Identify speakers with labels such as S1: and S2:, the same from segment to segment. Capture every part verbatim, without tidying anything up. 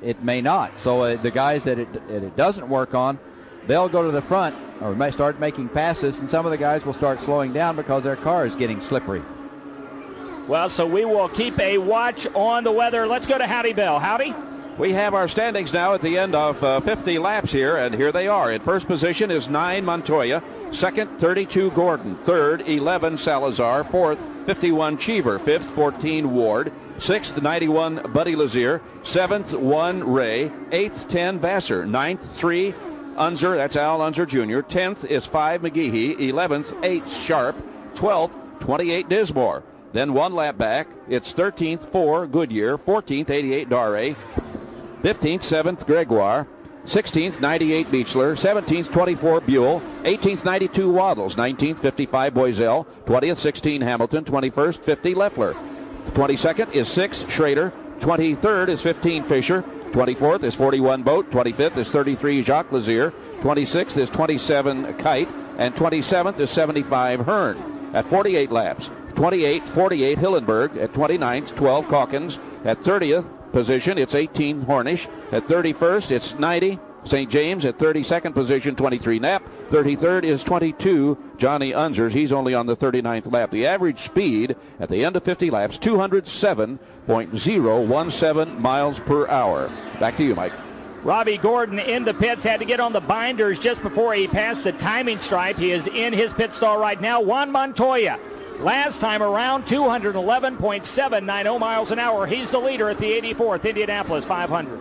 S1: it may not. So uh, the guys that it, that it doesn't work on, they'll go to the front or may start making passes, and some of the guys will start slowing down because their car is getting slippery.
S2: Well, so we will keep a watch on the weather. Let's go to Howdy Bell. Howdy?
S3: We have our standings now at the end of uh, fifty laps here, and here they are. In first position is nine Montoya. Second, thirty-two Gordon. Third, eleven Salazar. Fourth, fifty-one Cheever. Fifth, fourteen Ward. Sixth, ninety-one Buddy Lazier. Seventh, one Ray. Eighth, ten Vassar. Ninth, three Unser. That's Al Unser Junior Tenth is five McGehee. Eleventh, eight Sharp. Twelfth, twenty-eight Dismore. Then one lap back, it's thirteenth, four Goodyear. Fourteenth, eighty-eight Daré. fifteenth, seventh Gregoire. sixteenth, ninety-eight Beechler. seventeenth, twenty-four Buell. eighteenth, ninety-two Waddles. nineteenth, fifty-five Boiselle. twentieth, sixteen Hamilton. twenty-first, fifty Leffler. twenty-second is six Schrader. twenty-third is fifteen Fisher. twenty-fourth is forty-one Boat. twenty-fifth is thirty-three Jacques Lazier. twenty-sixth is twenty-seven Kite. And twenty-seventh is seventy-five Hearn. At forty-eight laps, twenty-eight, forty-eight Hillenberg. At twenty-ninth, twelve Calkins. At thirtieth position, it's eighteen Hornish. At thirty-first, it's ninety Saint James. At thirty-second position, twenty-three Knapp. thirty-third is twenty-two Johnny Unzers. He's only on the thirty-ninth lap. The average speed at the end of fifty laps, two hundred seven point zero one seven miles per hour. Back to you, Mike.
S2: Robbie Gordon in the pits, had to get on the binders just before he passed the timing stripe. He is in his pit stall right now. Juan Montoya, last time around, two hundred eleven point seven nine zero miles an hour. He's the leader at the eighty-fourth Indianapolis five hundred.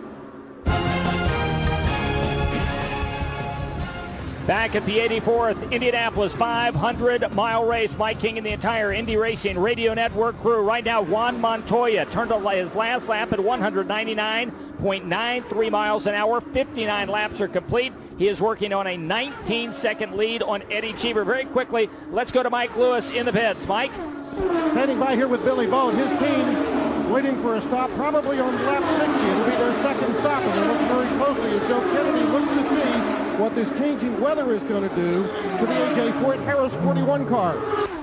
S2: Back at the eighty-fourth Indianapolis five hundred mile race. Mike King and the entire Indy Racing Radio Network crew. Right now, Juan Montoya turned his last lap at one hundred ninety-nine point nine three miles an hour. fifty-nine laps are complete. He is working on a nineteen second lead on Eddie Cheever. Very quickly, let's go to Mike Lewis in the pits. Mike?
S4: Standing by here with Billy Bone. His team waiting for a stop, probably on lap sixty. It'll be their second stop, and they look very closely as Joe Kennedy looks to see what this changing weather is going to do to the A J Fort Harris forty-one car.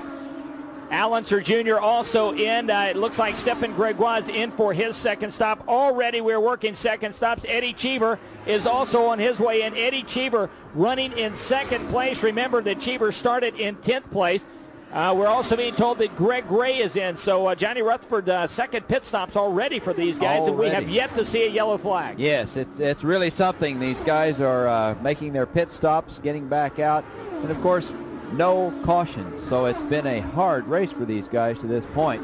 S2: Al Unser Junior also in. Uh, it looks like Stephen Gregoire is in for his second stop. Already we're working second stops. Eddie Cheever is also on his way in. Eddie Cheever running in second place. Remember that Cheever started in tenth place. Uh, we're also being told that Greg Gray is in. So uh, Johnny Rutherford, uh, second pit stops already for these guys,
S1: already.
S2: And we have yet to see a yellow flag.
S1: Yes, it's it's really something. These guys are uh, making their pit stops, getting back out, and of course, no caution. So it's been a hard race for these guys to this point.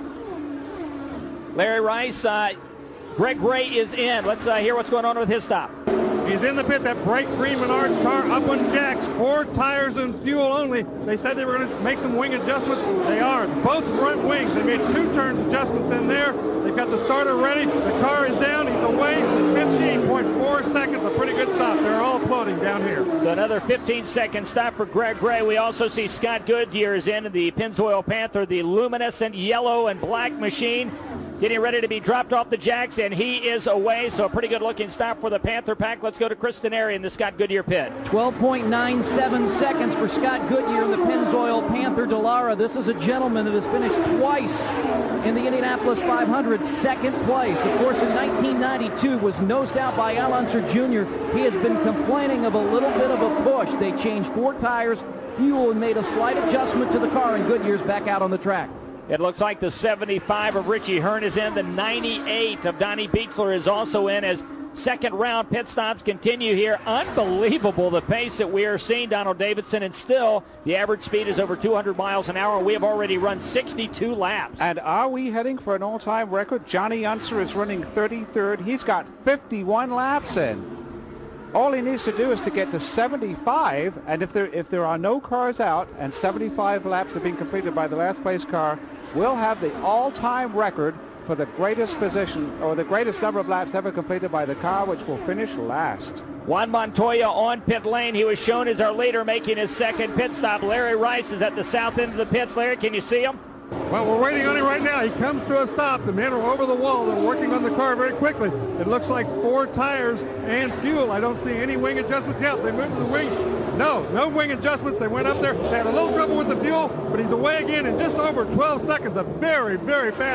S2: Larry Rice, uh, Greg Gray is in. Let's uh, hear what's going on with his stop.
S5: He's in the pit, that bright green Menards car up on jacks, four tires and fuel only. They said they were going to make some wing adjustments. They are. Both front wings. They made two turns adjustments in there. They've got the starter ready. The car is down. He's away. fifteen point four seconds. A pretty good stop. They're all applauding down here.
S2: So another fifteen second stop for Greg Gray. We also see Scott Goodyear is in the Pennzoil Panther, the luminescent yellow and black machine, getting ready to be dropped off the jacks, and he is away. So a pretty good-looking stop for the Panther pack. Let's go to Chris Denari in the Scott Goodyear pit.
S6: twelve point nine seven seconds for Scott Goodyear in the Pennzoil Panther Dallara. This is a gentleman that has finished twice in the Indianapolis five hundred, second place. Of course, in nineteen ninety-two was nosed out by Al Unser Junior He has been complaining of a little bit of a push. They changed four tires, fuel, and made a slight adjustment to the car, and Goodyear's back out on the track.
S2: It looks like the seventy-five of Richie Hearn is in. The ninety-eight of Donnie Beechler is also in as second round pit stops continue here. Unbelievable the pace that we are seeing, Donald Davidson, and still the average speed is over two hundred miles an hour. We have already run sixty-two laps.
S7: And are we heading for an all-time record? Johnny Unser is running thirty-third. He's got fifty-one laps in. All he needs to do is to get to seventy-five, and if there if there are no cars out and seventy-five laps have been completed by the last place car, we'll have the all-time record for the greatest position or the greatest number of laps ever completed by the car, which will finish last.
S2: Juan Montoya on pit lane. He was shown as our leader making his second pit stop. Larry Rice is at the south end of the pits. Larry, can you see him?
S5: Well, we're waiting on him right now. He comes to a stop. The men are over the wall. They're working on the car very quickly. It looks like four tires and fuel. I don't see any wing adjustments yet. They moved to the wing. No, no wing adjustments. They went up there. They had a little trouble with the fuel, but he's away again in just over twelve seconds. A very, very fast fit.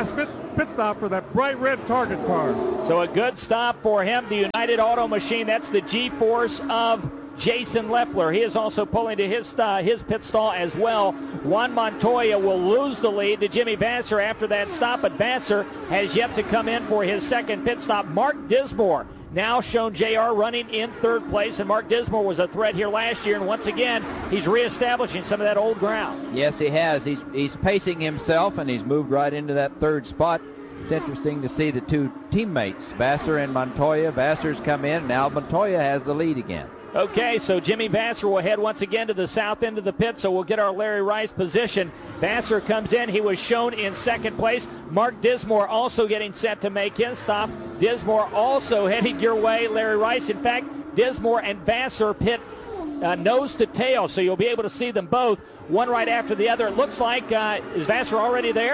S5: pit stop for that bright red Target car.
S2: So a good stop for him. The United Auto Machine, that's the G-force of Jason Leffler. He is also pulling to his uh, his pit stall as well. Juan Montoya will lose the lead to Jimmy Vasser after that stop, but Vasser has yet to come in for his second pit stop. Mark Dismore now shown J R running in third place, and Mark Dismore was a threat here last year, and once again, he's reestablishing some of that old ground.
S1: Yes, he has. He's, he's pacing himself, and he's moved right into that third spot. It's interesting to see the two teammates, Vasser and Montoya. Vasser's come in, now Montoya has the lead again.
S2: Okay, so Jimmy Vasser will head once again to the south end of the pit, so we'll get our Larry Rice position. Vasser comes in. He was shown in second place. Mark Dismore also getting set to make his stop. Dismore also heading your way, Larry Rice. In fact, Dismore and Vasser pit uh, nose to tail, so you'll be able to see them both, one right after the other. It looks like, uh, is Vasser already there?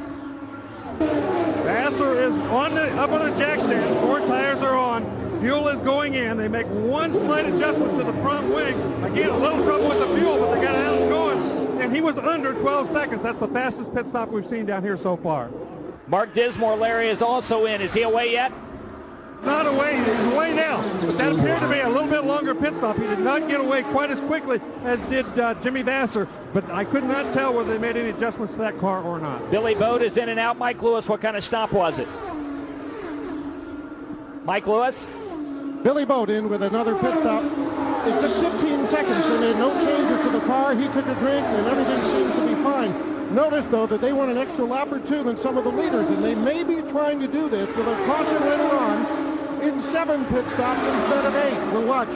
S5: Vasser is on the, up on the jack stands. Four tires are on. Fuel is going in. They make one slight adjustment to the front wing. Again, a little trouble with the fuel, but they got it out and going. And he was under twelve seconds. That's the fastest pit stop we've seen down here so far.
S2: Mark Dismore, Larry, is also in. Is he away yet?
S5: Not away. He's away now. But that appeared to be a little bit longer pit stop. He did not get away quite as quickly as did uh, Jimmy Vasser. But I could not tell whether they made any adjustments to that car or not.
S2: Billy Bode is in and out. Mike Lewis, what kind of stop was it? Mike Lewis?
S4: Billy Bode in with another pit stop. It's just fifteen seconds. They made no changes to the car. He took a drink, and everything seems to be fine. Notice, though, that they went an extra lap or two than some of the leaders, and they may be trying to do this with a caution later on in seven pit stops instead of eight. We'll watch.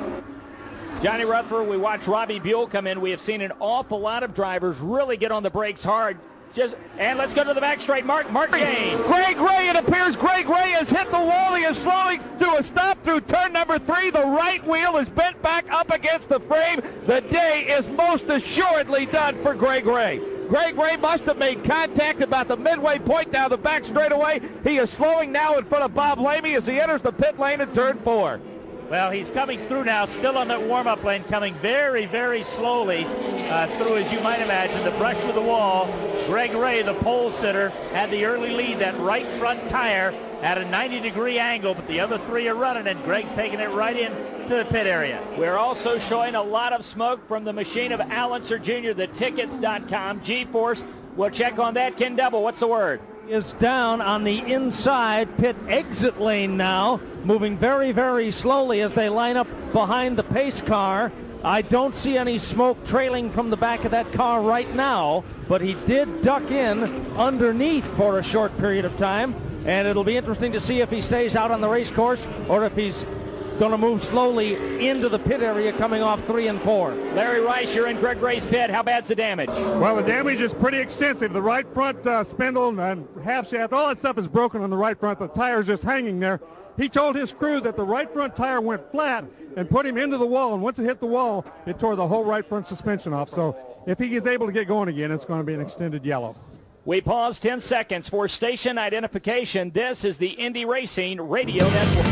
S2: Johnny Rutherford, we watched Robbie Buell come in. We have seen an awful lot of drivers really get on the brakes hard. Just, and let's go to the back straight. Mark, Mark Gaines.
S8: Greg Ray, it appears Greg Ray has hit the wall. He is slowing to a stop through turn number three. The right wheel is bent back up against the frame. The day is most assuredly done for Greg Ray. Greg Ray must have made contact about the midway point down the back straightaway. He is slowing now in front of Bob Lamey as he enters the pit lane in turn four.
S9: Well, he's coming through now, still on that warm-up lane, coming very, very slowly uh, through, as you might imagine, the brush with the wall. Greg Ray, the pole sitter, had the early lead. That right front tire at a ninety degree angle, but the other three are running, and Greg's taking it right in to the pit area.
S2: We're also showing a lot of smoke from the machine of Al Unser Junior, the tickets dot com, G-Force. We'll check on that. Ken Double, what's the word?
S6: Is down on the inside pit exit lane now, moving very, very slowly as they line up behind the pace car. I don't see any smoke trailing from the back of that car right now, but he did duck in underneath for a short period of time, and it'll be interesting to see if he stays out on the race course or if he's going to move slowly into the pit area coming off three and four.
S2: Larry Rice, you're in Greg Ray's pit. How bad's the damage?
S5: Well, the damage is pretty extensive. The right front uh, spindle and half shaft, all that stuff is broken on the right front. The tire's just hanging there. He told his crew that the right front tire went flat and put him into the wall, and once it hit the wall, it tore the whole right front suspension off. So if he is able to get going again, it's going to be an extended yellow.
S2: We pause ten seconds for station identification. This is the Indy Racing Radio Network.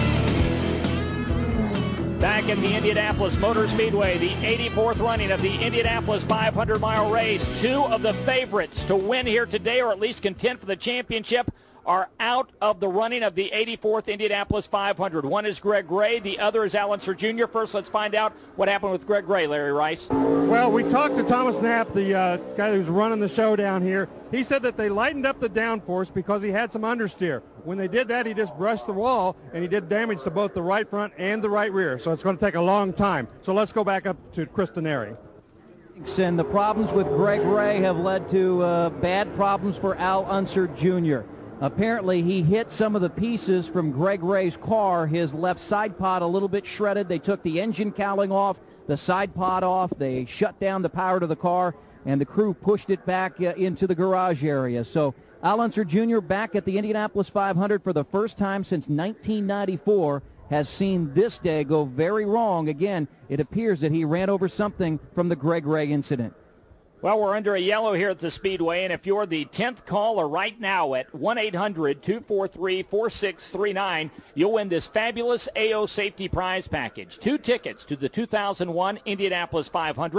S2: Back at the Indianapolis Motor Speedway, the eighty-fourth running of the Indianapolis five hundred mile race. Two of the favorites to win here today, or at least contend for the championship, are out of the running of the eighty-fourth Indianapolis five hundred. One is Greg Ray, the other is Al Unser Junior First, let's find out what happened with Greg Ray, Larry Rice.
S5: Well, we talked to Thomas Knapp, the uh, guy who's running the show down here. He said that they lightened up the downforce because he had some understeer. When they did that, he just brushed the wall, and he did damage to both the right front and the right rear. So it's going to take a long time. So let's go back up to Chris Denari.
S6: And the problems with Greg Ray have led to uh, bad problems for Al Unser Junior Apparently, he hit some of the pieces from Greg Ray's car, his left side pod a little bit shredded. They took the engine cowling off, the side pod off. They shut down the power to the car, and the crew pushed it back uh, into the garage area. So Al Unser Junior back at the Indianapolis five hundred for the first time since nineteen ninety-four has seen this day go very wrong. Again, it appears that he ran over something from the Greg Ray incident.
S2: Well, we're under a yellow here at the Speedway, and if you're the tenth caller right now at one eight hundred two four three four six three nine, you'll win this fabulous A O Safety Prize Package. Two tickets to the two thousand one Indianapolis five hundred,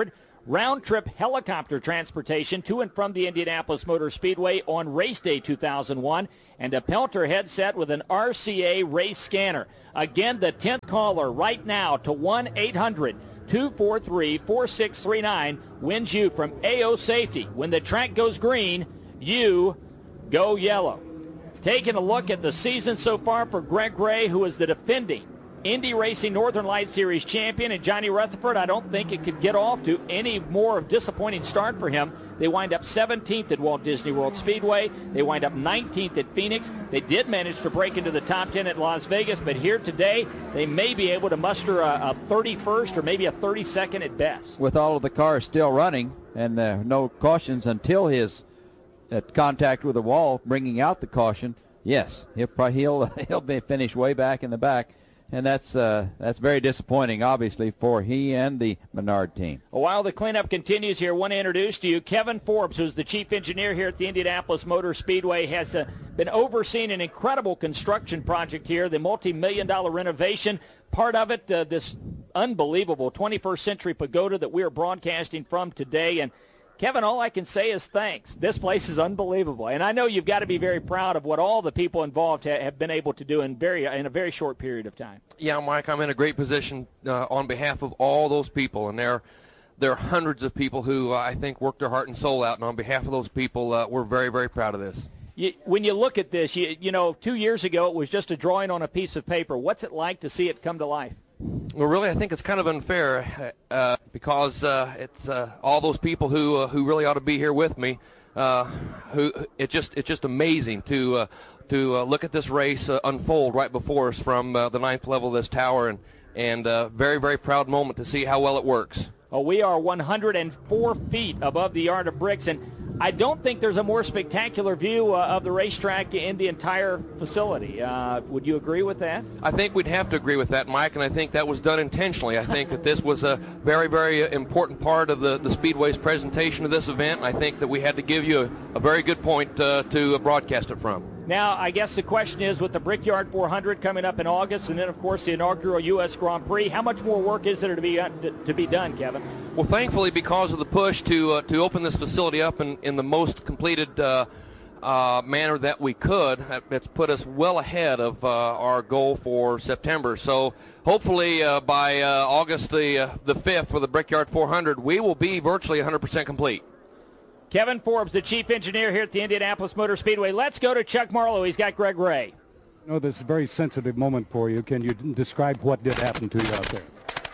S2: round-trip helicopter transportation to and from the Indianapolis Motor Speedway on race day two thousand one, and a Pelter headset with an R C A race scanner. Again, the tenth caller right now to one eight hundred two four three four six three nine wins you from A O Safety. When the track goes green, you go yellow. Taking a look at the season so far for Greg Ray, who is the defending Indy Racing Northern Light Series champion, and Johnny Rutherford, I don't think it could get off to any more of a disappointing start for him. They wind up seventeenth at Walt Disney World Speedway. They wind up nineteenth at Phoenix. They did manage to break into the top ten at Las Vegas, but here today, they may be able to muster a, a thirty-first or maybe a thirty-second at best.
S1: With all of the cars still running and uh, no cautions until his at contact with the wall, bringing out the caution, yes, he'll probably, he'll he'll be finished way back in the back. And that's uh, that's very disappointing, obviously, for he and the Menard team.
S2: While the cleanup continues here, I want to introduce to you Kevin Forbes, who's the chief engineer here at the Indianapolis Motor Speedway, has uh, been overseeing an incredible construction project here, the multi-million dollar renovation. Part of it, uh, this unbelievable twenty-first century pagoda that we are broadcasting from today. And Kevin, all I can say is thanks. This place is unbelievable. And I know you've got to be very proud of what all the people involved ha- have been able to do in very in a very short period of time.
S10: Yeah, Mike, I'm in a great position uh, on behalf of all those people. And there, there are hundreds of people who uh, I think worked their heart and soul out. And on behalf of those people, uh, we're very, very proud of this.
S2: You, when you look at this, you, you know, two years ago it was just a drawing on a piece of paper. What's it like to see it come to life?
S10: Well, really, I think it's kind of unfair uh, because uh, it's uh, all those people who uh, who really ought to be here with me. Uh, who it's just it's just amazing to uh, to uh, look at this race uh, unfold right before us from uh, the ninth level of this tower, and and uh, very very proud moment to see how well it works.
S2: Well, we are one hundred four feet above the yard of bricks, and I don't think there's a more spectacular view uh, of the racetrack in the entire facility. Uh, would you agree with that?
S10: I think we'd have to agree with that, Mike, and I think that was done intentionally. I think that this was a very, very important part of the, the Speedway's presentation of this event, and I think that we had to give you a, a very good point uh, to broadcast it from.
S2: Now, I guess the question is, with the Brickyard four hundred coming up in August, and then, of course, the inaugural U S Grand Prix, how much more work is there to be uh, to be done, Kevin?
S10: Well, thankfully, because of the push to uh, to open this facility up in, in the most completed uh, uh, manner that we could, it's put us well ahead of uh, our goal for September. So hopefully uh, by uh, August the uh, the fifth for the Brickyard four hundred, we will be virtually one hundred percent complete.
S2: Kevin Forbes, the chief engineer here at the Indianapolis Motor Speedway. Let's go to Chuck Marlowe. He's got Greg Ray.
S11: No, this is a very sensitive moment for you. Can you describe what did happen to you out there?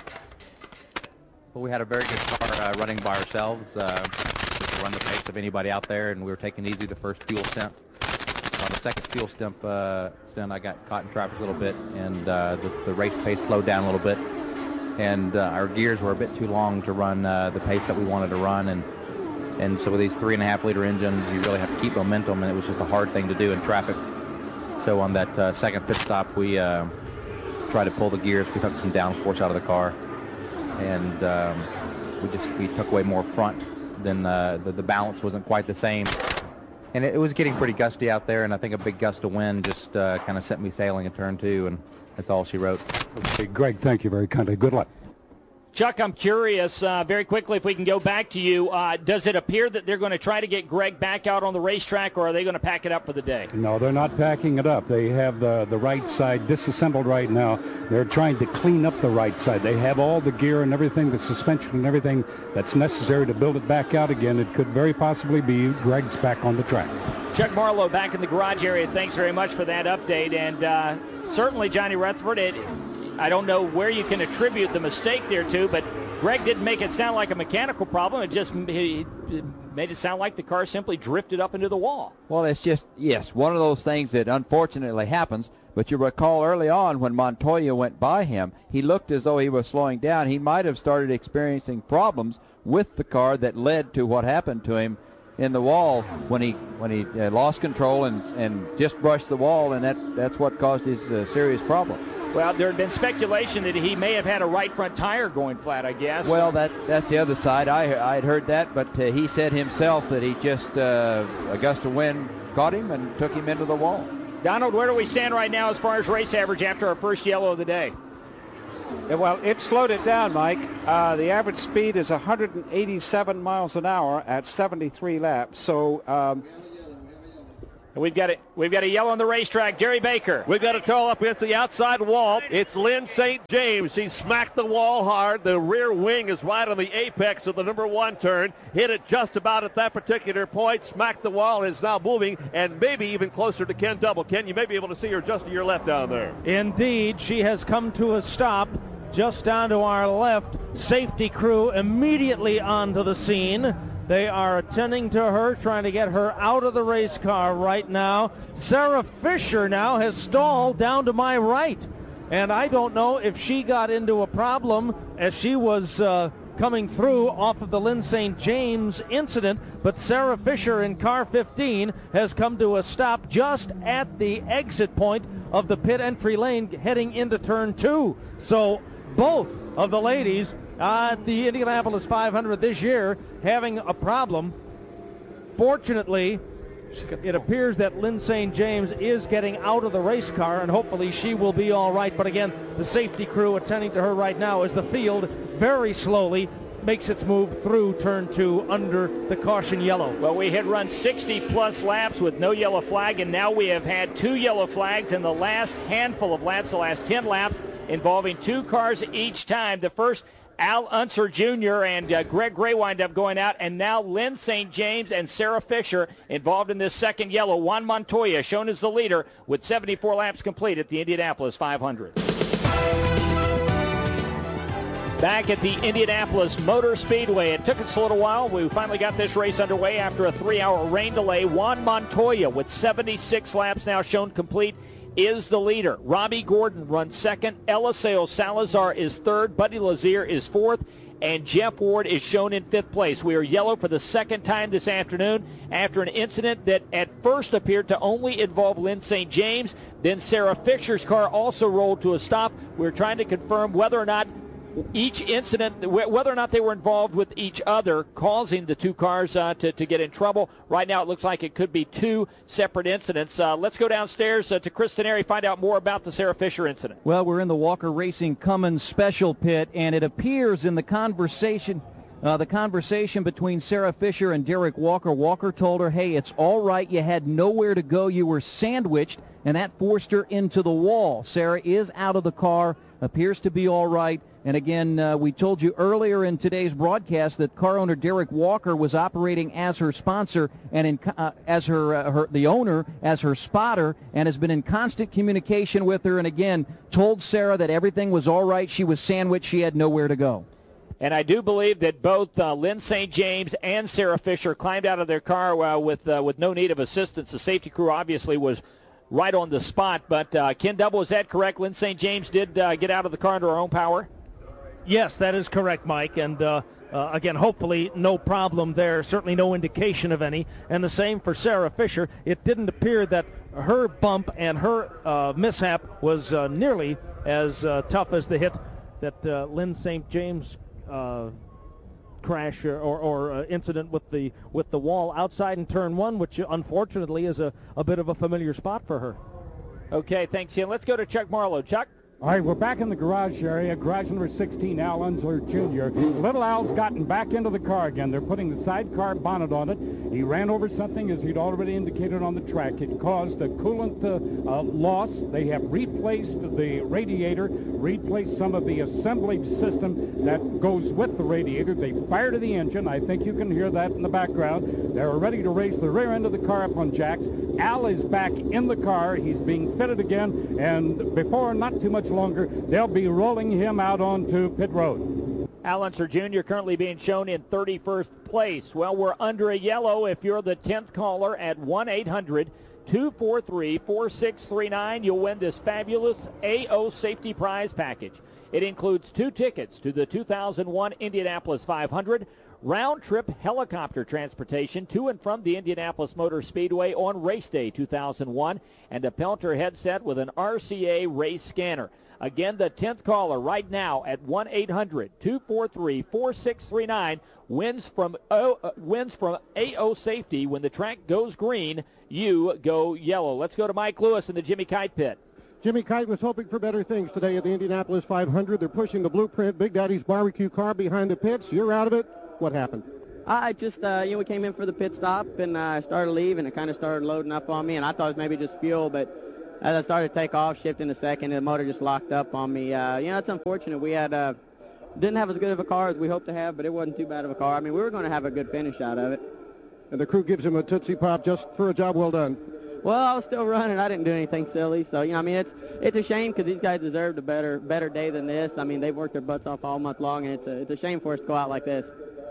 S12: Well, we had a very good car uh, running by ourselves. Uh, to run the pace of anybody out there, and we were taking easy the first fuel stint. On the second fuel stint, uh, stint I got caught in traffic a little bit, and uh, the, the race pace slowed down a little bit. And uh, our gears were a bit too long to run uh, the pace that we wanted to run. And And so with these three and a half liter engines, you really have to keep momentum, and it was just a hard thing to do in traffic. So on that uh, second pit stop, we uh, tried to pull the gears. We took some downforce out of the car, and um, we just we took away more front. Then uh, the, the balance wasn't quite the same, and it, it was getting pretty gusty out there. And I think a big gust of wind just uh, kind of sent me sailing in turn two, and that's all she wrote.
S11: Okay, Greg, thank you very kindly. Good luck.
S2: Chuck, I'm curious, uh, very quickly, if we can go back to you, uh, does it appear that they're going to try to get Greg back out on the racetrack, or are they going to pack it up for the day?
S11: No, they're not packing it up. They have the, the right side disassembled right now. They're trying to clean up the right side. They have all the gear and everything, the suspension and everything that's necessary to build it back out again. It could very possibly be Greg's back on the track.
S2: Chuck Marlowe back in the garage area. Thanks very much for that update. And uh, certainly, Johnny Rutherford, it, I don't know where you can attribute the mistake there to, but Greg didn't make it sound like a mechanical problem. It just he, it made it sound like the car simply drifted up into the wall.
S1: Well, it's just, yes, one of those things that unfortunately happens. But you recall early on when Montoya went by him, he looked as though he was slowing down. He might have started experiencing problems with the car that led to what happened to him in the wall when he when he uh, lost control and, and just brushed the wall, and that, that's what caused his uh, serious problem.
S2: Well, there had been speculation that he may have had a right front tire going flat, I guess.
S1: Well, that that's the other side. I I'd heard that, but uh, he said himself that he just, uh, a gust of wind caught him and took him into the wall.
S2: Donald, where do we stand right now as far as race average after our first yellow of the day?
S7: Yeah, well, it slowed it down, Mike. Uh, the average speed is one hundred eighty-seven miles an hour at seventy-three laps. So um,
S2: we've got it. We've got a yellow on the racetrack. Jerry Baker.
S8: We've got a toe up against the outside wall. It's Lynn Saint James. She smacked the wall hard. The rear wing is right on the apex of the number one turn. Hit it just about at that particular point. Smacked the wall and is now moving and maybe even closer to Ken Double. Ken, you may be able to see her just to your left down there.
S6: Indeed, she has come to a stop just down to our left. Safety crew immediately onto the scene. They are attending to her, trying to get her out of the race car right now. Sarah Fisher now has stalled down to my right. And I don't know if she got into a problem as she was uh, coming through off of the Lynn Saint James incident, but Sarah Fisher in car fifteen has come to a stop just at the exit point of the pit entry lane heading into turn two. So both of the ladies Uh, at the Indianapolis five hundred this year having a problem. Fortunately, it appears that Lynn Saint James is getting out of the race car, and hopefully she will be all right. But again, the safety crew attending to her right now as the field very slowly makes its move through turn two under the caution yellow.
S2: Well, we had run sixty plus laps with no yellow flag, and now we have had two yellow flags in the last handful of laps, the last ten laps, involving two cars each time. The first, Al Unser Junior and uh, Greg Gray wind up going out, and now Lynn Saint James and Sarah Fisher involved in this second yellow. Juan Montoya shown as the leader with seventy-four laps complete at the Indianapolis five hundred. Back at the Indianapolis Motor Speedway. It took us a little while. We finally got this race underway after a three-hour rain delay. Juan Montoya with seventy-six laps now shown complete is the leader. Robbie Gordon runs second. Eliseo Salazar is third. Buddy Lazier is fourth. And Jeff Ward is shown in fifth place. We are yellow for the second time this afternoon after an incident that at first appeared to only involve Lynn Saint James. Then Sarah Fisher's car also rolled to a stop. We're trying to confirm whether or not each incident, whether or not they were involved with each other, causing the two cars uh, to, to get in trouble. Right now it looks like it could be two separate incidents. Uh, let's go downstairs uh, to Chris Teneri, find out more about the Sarah Fisher incident.
S6: Well, we're in the Walker Racing Cummins special pit, and it appears in the conversation uh, the conversation between Sarah Fisher and Derek Walker. Walker told her, hey, it's all right, you had nowhere to go, you were sandwiched, and that forced her into the wall. Sarah is out of the car, appears to be all right. And again, uh, we told you earlier in today's broadcast that car owner Derek Walker was operating as her sponsor and in, uh, as her, uh, her the owner as her spotter, and has been in constant communication with her. And again, told Sarah that everything was all right. She was sandwiched. She had nowhere to go.
S2: And I do believe that both uh, Lynn Saint James and Sarah Fisher climbed out of their car uh, with uh, with no need of assistance. The safety crew obviously was right on the spot. But uh, Ken Double, is that correct? Lynn Saint James did uh, get out of the car under her own power?
S6: Yes, that is correct, Mike. And uh, uh, again, hopefully no problem there. Certainly no indication of any. And the same for Sarah Fisher. It didn't appear that her bump and her uh, mishap was uh, nearly as uh, tough as the hit that uh, Lynn Saint James uh, crash or, or, or uh, incident with the with the wall outside in turn one, which unfortunately is a, a bit of a familiar spot for her.
S2: Okay, thanks, Ian. Let's go to Chuck Marlowe. Chuck?
S11: All right, we're back in the garage area. Garage number sixteen, Al Unser Junior Little Al's gotten back into the car again. They're putting the sidecar bonnet on it. He ran over something, as he'd already indicated on the track. It caused a coolant uh, uh, loss. They have replaced the radiator, replaced some of the assemblage system that goes with the radiator. They fired the engine. I think you can hear that in the background. They're ready to raise the rear end of the car up on jacks. Al is back in the car. He's being fitted again, and before not too much longer, they'll be rolling him out onto pit road.
S2: Al Unser Junior currently being shown in thirty-first place. Well, we're under a yellow if you're the tenth caller at one eight hundred two four three four six three nine. You'll win this fabulous A O Safety Prize package. It includes two tickets to the two thousand one Indianapolis five hundred, round-trip helicopter transportation to and from the Indianapolis Motor Speedway on race day two thousand one, and a Pelter headset with an R C A race scanner. Again, the tenth caller right now at one eight hundred two four three four six three nine wins from o, uh, wins from A O Safety. When the track goes green, you go yellow. Let's go to Mike Lewis in the Jimmy Kite pit.
S4: Jimmy Kite was hoping for better things today at the Indianapolis five hundred. They're pushing the Blueprint Big Daddy's barbecue car behind the pits. You're out of it. What happened?
S13: I just, uh, you know, we came in for the pit stop, and I uh, started leaving. It kind of started loading up on me, and I thought it was maybe just fuel, but as I started to take off, shifting a second, the motor just locked up on me. Uh, you know, it's unfortunate. We had uh, didn't have as good of a car as we hoped to have, but it wasn't too bad of a car. I mean, we were going to have a good finish out of it.
S4: And the crew gives him a Tootsie Pop just for a job well done.
S13: Well, I was still running. I didn't do anything silly. So, you know, I mean, it's it's a shame because these guys deserved a better better day than this. I mean, they've worked their butts off all month long, and it's a, it's a shame for us to go out like this.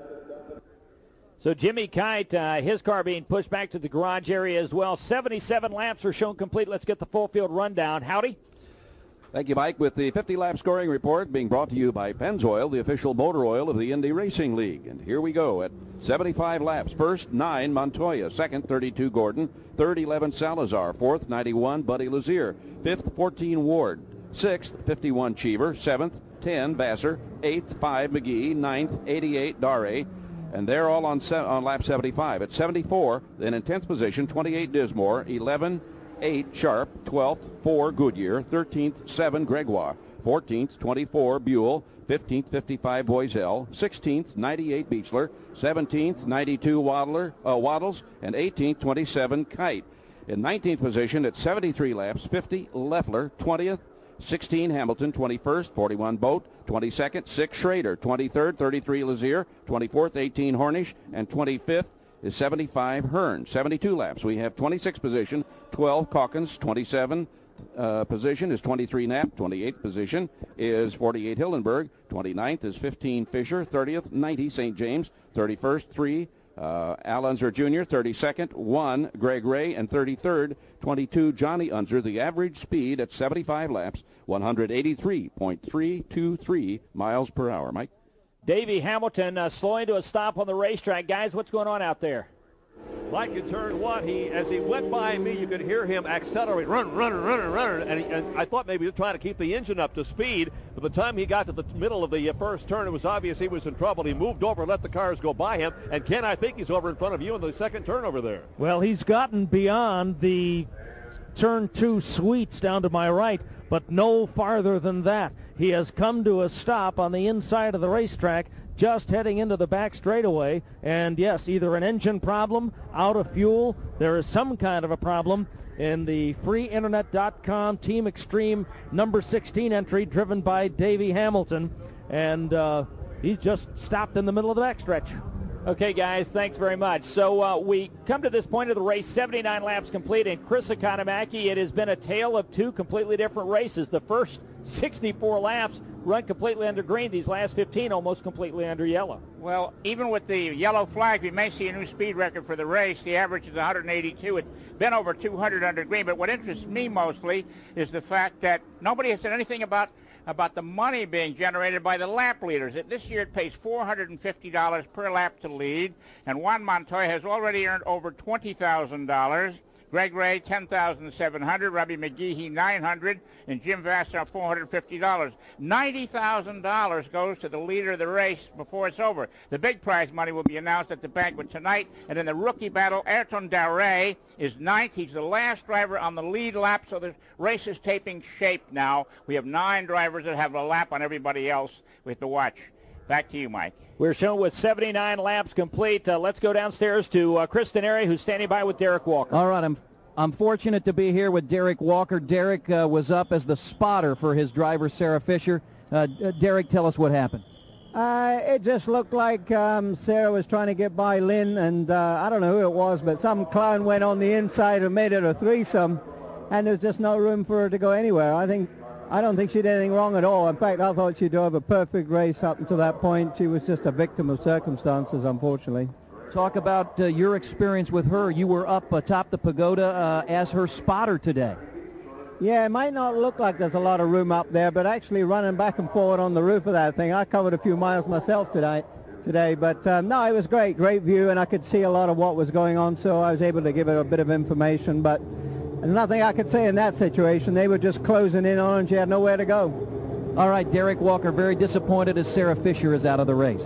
S2: So Jimmy Kite, uh, his car being pushed back to the garage area as well. seventy-seven laps are shown complete. Let's get the full field rundown. Howdy.
S3: Thank you, Mike, with the fifty-lap scoring report being brought to you by Pennzoil, the official motor oil of the Indy Racing League. And here we go at seventy-five laps. First, nine, Montoya. Second, thirty-two, Gordon. Third, eleven, Salazar. Fourth, ninety-one, Buddy Lazier. Fifth, fourteen, Ward. Sixth, fifty-one, Cheever. Seventh, ten, Vassar. Eighth, five, McGee. Ninth, eighty-eight, Dare. And they're all on, se- on lap seventy-five. At seventy-four, then in tenth position, twenty-eight, Dismore. eleven, eight, Sharp. twelfth, four, Goodyear. thirteenth, seven, Gregoire. fourteenth, twenty-four, Buell. fifteenth, fifty-five, Boiselle. sixteenth, ninety-eight, Beechler. seventeenth, ninety-two, Waddler, uh, Waddles. And eighteenth, twenty-seven, Kite. In nineteenth position at seventy-three laps, fifty, Leffler. twentieth, sixteen, Hamilton. twenty-first, forty-one, Boat. twenty-second, six, Schrader. twenty-third, thirty-three, Lazier. twenty-fourth, eighteen, Hornish. And twenty-fifth is seventy-five, Hearn. seventy-two laps. We have twenty-sixth position, twelve, Calkins. twenty-seven uh, position is twenty-three, Knapp. twenty-eighth position is forty-eight, Hillenberg. twenty-ninth is fifteen, Fisher. thirtieth, ninety, Saint James. thirty-first, three, uh, Al Unser Junior thirty-second, one, Greg Ray. And thirty-third, twenty-two, Johnny Unser. The average speed at seventy-five laps, one eighty-three point three two three miles per hour. Mike?
S2: Davey Hamilton uh, slowing to a stop on the racetrack. Guys, what's going on out there?
S14: Like in turn one, he as he went by me, you could hear him accelerate, run, run, run, run, and, he, and I thought maybe he was trying to keep the engine up to speed. But by the time he got to the middle of the uh, first turn, it was obvious he was in trouble. He moved over, let the cars go by him, and Ken, I think he's over in front of you in the second turn over there.
S9: Well, he's gotten beyond the turn two sweets down to my right, but no farther than that. He has come to a stop on the inside of the racetrack, just heading into the back straightaway. And yes, either an engine problem, out of fuel, there is some kind of a problem in the free internet dot com Team Extreme number sixteen entry driven by Davey Hamilton. And uh, he's just stopped in the middle of the backstretch.
S2: Okay, guys, thanks very much. So uh, we come to this point of the race, seventy-nine laps complete, and Chris Economaki, it has been a tale of two completely different races. The first sixty-four laps run completely under green. These last fifteen almost completely under yellow.
S15: Well, even with the yellow flag, we may see a new speed record for the race. The average is one eighty-two. It's been over two hundred under green. But what interests me mostly is the fact that nobody has said anything about about the money being generated by the lap leaders. It, this year it pays four hundred fifty dollars per lap to lead, and Juan Montoya has already earned over twenty thousand dollars. Greg Ray, ten thousand seven hundred dollars. Robbie McGehee, nine hundred dollars. And Jim Vassar, four hundred fifty dollars. ninety thousand dollars goes to the leader of the race before it's over. The big prize money will be announced at the banquet tonight. And in the rookie battle, Ayrton Dare is ninth. He's the last driver on the lead lap, so the race is taking shape now. We have nine drivers that have a lap on everybody else. We have to watch. Back to you, Mike.
S2: We're shown with seventy-nine laps complete. Uh, let's go downstairs to uh, Chris Denari, who's standing by with Derek Walker.
S6: All right, I'm I'm fortunate to be here with Derek Walker. Derek uh, was up as the spotter for his driver, Sarah Fisher. Uh, Derek, tell us what happened.
S16: Uh, it just looked like um, Sarah was trying to get by Lynn, and uh, I don't know who it was, but some clown went on the inside and made it a threesome, and there's just no room for her to go anywhere. I think I don't think she did anything wrong at all. In fact, I thought she drove a perfect race up until that point. She was just a victim of circumstances, unfortunately.
S6: Talk about uh, your experience with her. You were up atop the pagoda uh, as her spotter today.
S16: Yeah, it might not look like there's a lot of room up there, but actually running back and forward on the roof of that thing, I covered a few miles myself today. Today, but um, no, it was great, great view, and I could see a lot of what was going on, so I was able to give her a bit of information. But there's nothing I could say in that situation. They were just closing in on her, and she had nowhere to go.
S6: All right, Derek Walker, very disappointed as Sarah Fisher is out of the race.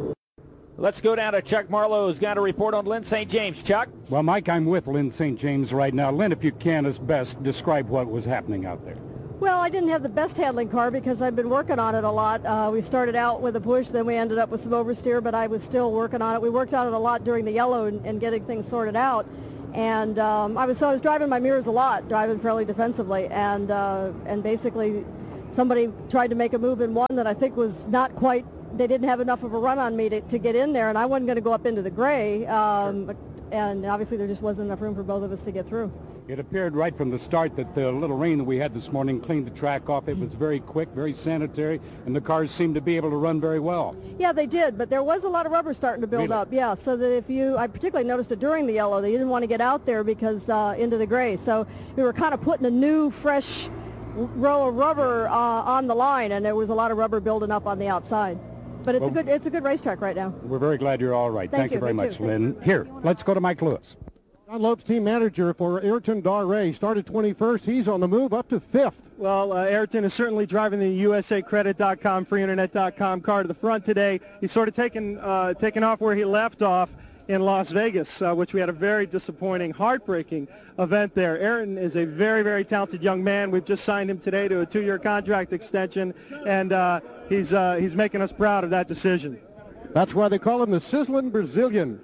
S2: Let's go down to Chuck Marlowe, who's got a report on Lynn Saint James. Chuck?
S11: Well, Mike, I'm with Lynn Saint James right now. Lynn, if you can, as best, describe what was happening out there.
S17: Well, I didn't have the best handling car because I've been working on it a lot. Uh, we started out with a push, then we ended up with some oversteer, but I was still working on it. We worked on it a lot during the yellow and, and getting things sorted out. And um, I was so I was driving my mirrors a lot, driving fairly defensively, and uh, and basically somebody tried to make a move in one that I think was not quite. They didn't have enough of a run on me to, to get in there, and I wasn't going to go up into the gray. Um, sure. And obviously there just wasn't enough room for both of us to get through.
S11: It appeared right from the start that the little rain that we had this morning cleaned the track off. It was very quick, very sanitary, and the cars seemed to be able to run very well.
S17: Yeah, they did, but there was a lot of rubber starting to build
S11: really?
S17: up. Yeah, so that if you, I particularly noticed it during the yellow, that you didn't want to get out there because uh, into the gray. So we were kind of putting a new, fresh row of rubber uh, on the line, and there was a lot of rubber building up on the outside. But it's well, a good, it's a good racetrack right now.
S11: We're very glad you're all right.
S17: Thank,
S11: Thank you, you very much,
S17: too.
S11: Lynn. Here, let's go to Mike Lewis.
S4: John Lopes, team manager for Ayrton Darray, started twenty-first. He's on the move up to fifth.
S18: Well, uh, Ayrton is certainly driving the U S A Credit dot com, free internet dot com car to the front today. He's sort of taken, uh, taken off where he left off in Las Vegas, uh, which we had a very disappointing, heartbreaking event there. Ayrton is a very, very talented young man. We've just signed him today to a two-year contract extension, and uh, he's, uh, he's making us proud of that decision.
S4: That's why they call him the Sizzling Brazilian.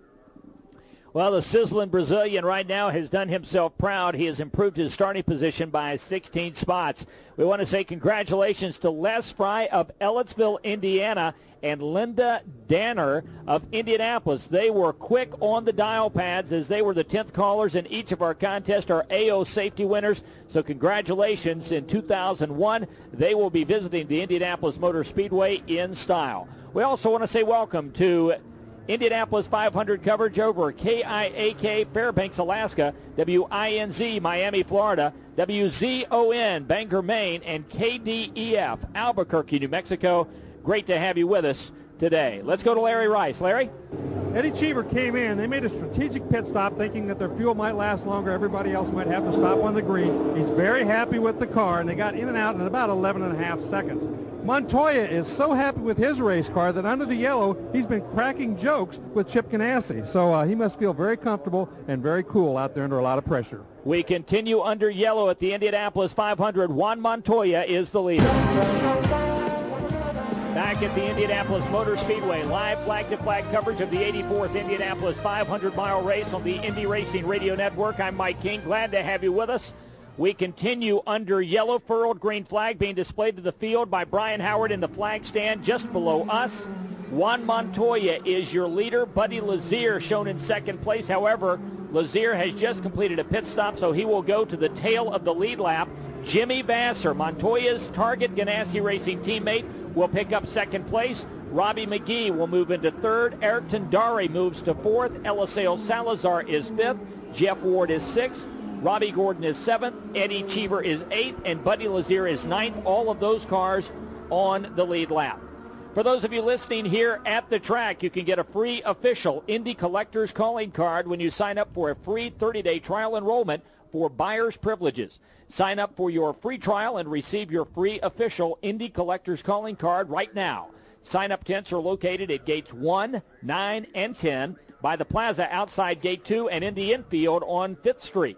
S2: Well, the sizzling Brazilian right now has done himself proud. He has improved his starting position by sixteen spots. We want to say congratulations to Les Fry of Ellettsville, Indiana, and Linda Danner of Indianapolis. They were quick on the dial pads as they were the tenth callers in each of our contests, our A O safety winners. So congratulations. In two thousand one, they will be visiting the Indianapolis Motor Speedway in style. We also want to say welcome to Indianapolis five hundred coverage over K I A K Fairbanks, Alaska, W I N Z Miami, Florida, W Z O N Bangor, Maine, and K D E F Albuquerque, New Mexico. Great to have you with us today. Let's go to Larry Rice. Larry?
S5: Eddie Cheever came in. They made a strategic pit stop thinking that their fuel might last longer. Everybody else might have to stop on the green. He's very happy with the car, and they got in and out in about eleven and a half seconds. Montoya is so happy with his race car that under the yellow, he's been cracking jokes with Chip Ganassi. So uh, he must feel very comfortable and very cool out there under a lot of pressure.
S2: We continue under yellow at the Indianapolis five hundred. Juan Montoya is the leader. Back at the Indianapolis Motor Speedway, live flag-to-flag coverage of the eighty-fourth Indianapolis five hundred mile race on the Indy Racing Radio Network. I'm Mike King. Glad to have you with us. We continue under yellow, furled green flag being displayed to the field by Brian Howard in the flag stand just below us. Juan Montoya is your leader. Buddy Lazier shown in second place. However, Lazier has just completed a pit stop, so he will go to the tail of the lead lap. Jimmy Vasser, Montoya's Target Ganassi Racing teammate, will pick up second place. Robbie McGee will move into third. Ayrton Darray moves to fourth. Eliseo Salazar is fifth. Jeff Ward is sixth. Robbie Gordon is seventh. Eddie Cheever is eighth. And Buddy Lazier is ninth. All of those cars on the lead lap. For those of you listening here at the track, you can get a free official Indy Collectors calling card when you sign up for a free thirty-day trial enrollment for buyer's privileges. Sign up for your free trial and receive your free official Indy Collectors calling card right now. Sign-up tents are located at gates one, nine, and ten by the plaza outside gate two and in the infield on fifth street.